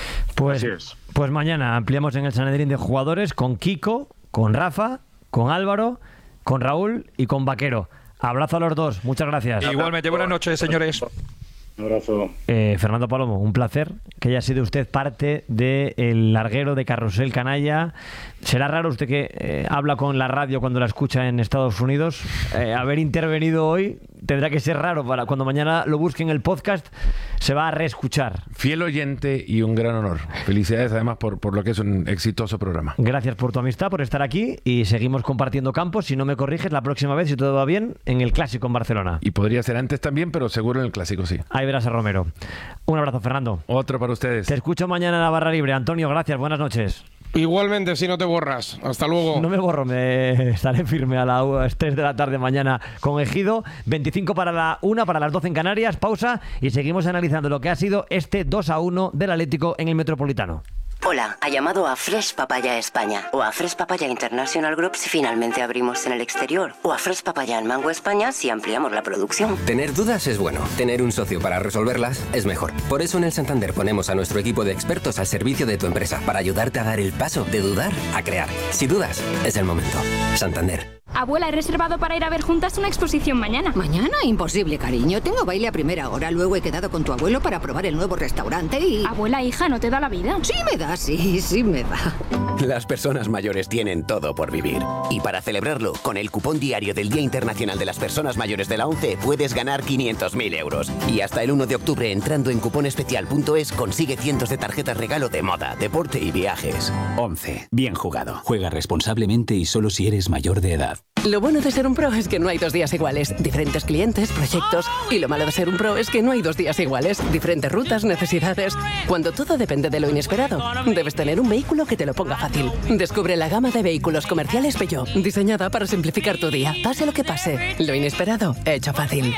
Pues mañana ampliamos en el Sanedrín de jugadores con Kiko, con Rafa, con Álvaro, con Raúl y con Vaquero. Abrazo a los dos, muchas gracias. Igualmente, buenas noches, señores. Un abrazo. Fernando Palomo, un placer que haya sido usted parte del larguero de Carrusel Canalla. Será raro usted que habla con la radio cuando la escucha en Estados Unidos. Haber intervenido hoy tendrá que ser raro para cuando mañana lo busquen el podcast, se va a reescuchar. Fiel oyente y un gran honor. Felicidades además por lo que es un exitoso programa. Gracias por tu amistad, por estar aquí y seguimos compartiendo campos. Si no me corriges, la próxima vez, si todo va bien, en el Clásico en Barcelona. Y podría ser antes también, pero seguro en el Clásico sí. Ahí verás a Romero. Un abrazo, Fernando. Otro para ustedes. Te escucho mañana en la barra libre. Antonio, gracias, buenas noches. Igualmente, si no te borras. Hasta luego. No me borro, me estaré firme a las 3 de la tarde mañana con Ejido. 25 para la 1, para las 12 en Canarias. Pausa y seguimos analizando lo que ha sido este 2-1 del Atlético en el Metropolitano. Hola, ha llamado a Fresh Papaya España o a Fresh Papaya International Group si finalmente abrimos en el exterior o a Fresh Papaya en Mango España si ampliamos la producción. Tener dudas es bueno, tener un socio para resolverlas es mejor. Por eso en el Santander ponemos a nuestro equipo de expertos al servicio de tu empresa para ayudarte a dar el paso de dudar a crear. Si dudas, es el momento. Santander. Abuela, he reservado para ir a ver juntas una exposición mañana. ¿Mañana? Imposible, cariño. Tengo baile a primera hora. Luego he quedado con tu abuelo para probar el nuevo restaurante y... Abuela, hija, ¿no te da la vida? Sí me da, sí me da. Las personas mayores tienen todo por vivir. Y para celebrarlo, con el cupón diario del Día Internacional de las Personas Mayores de la ONCE puedes ganar 500.000 euros. Y hasta el 1 de octubre, entrando en cuponespecial.es, consigue cientos de tarjetas regalo de moda, deporte y viajes. ONCE. Bien jugado. Juega responsablemente y solo si eres mayor de edad. Lo bueno de ser un pro es que no hay 2 días iguales. Diferentes clientes, proyectos. Y lo malo de ser un pro es que no hay 2 días iguales. Diferentes rutas, necesidades. Cuando todo depende de lo inesperado, debes tener un vehículo que te lo ponga fácil. Descubre la gama de vehículos comerciales Peugeot, diseñada para simplificar tu día. Pase lo que pase, lo inesperado, hecho fácil.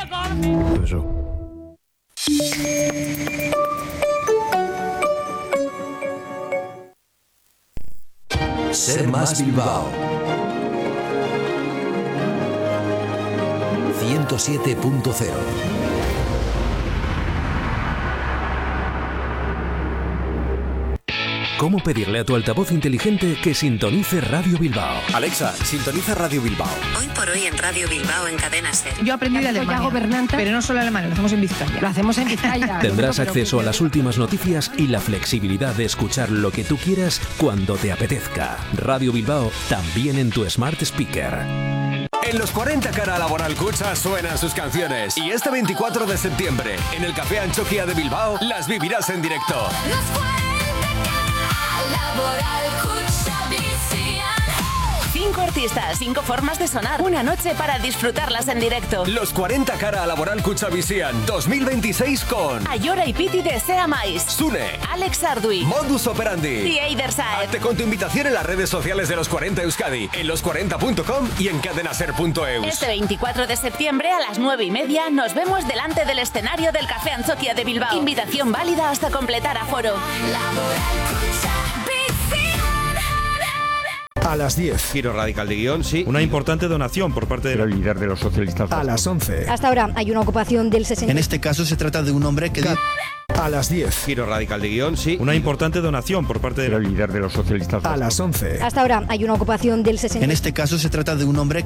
Ser más Bilbao. 107.0. cómo pedirle a tu altavoz inteligente que sintonice Radio Bilbao. Alexa, sintoniza Radio Bilbao. Hoy por hoy en Radio Bilbao en Cadena SER. Yo aprendí de Alemania, gobernante, pero no solo Alemania, lo hacemos en Vizcaya. Lo hacemos en Vizcaya. Tendrás acceso a las últimas noticias y la flexibilidad de escuchar lo que tú quieras cuando te apetezca. Radio Bilbao también en tu Smart Speaker. En los 40 Cara Laboral Kutxa suenan sus canciones. Y este 24 de septiembre, en el Café Anchoquia de Bilbao, las vivirás en directo. Los 40 Cara Laboral Kutxa Visian. 5 artistas, 5 formas de sonar. Una noche para disfrutarlas en directo. Los 40 Cara Laboral Kutxa Visian 2026 con Ayora y Piti de Sea Mais, Sune, Alex Ardui, Modus Operandi y Eider Saed. Hazte con tu invitación en las redes sociales de Los 40 Euskadi, en los40.com y en cadenaser.eus. Este 24 de septiembre a las 9:30 nos vemos delante del escenario del Café Anchoquia de Bilbao. Invitación válida hasta completar aforo. A las 10. Giro radical de guión, sí. Una importante donación por parte del líder de los socialistas. A las 11. Hasta ahora hay una ocupación del 60%. En este caso se trata de un hombre que... A las 10. Giro radical de guión, sí. Una importante donación por parte del líder de los socialistas. A las 11. Hasta ahora hay una ocupación del 60%. En este caso se trata de un hombre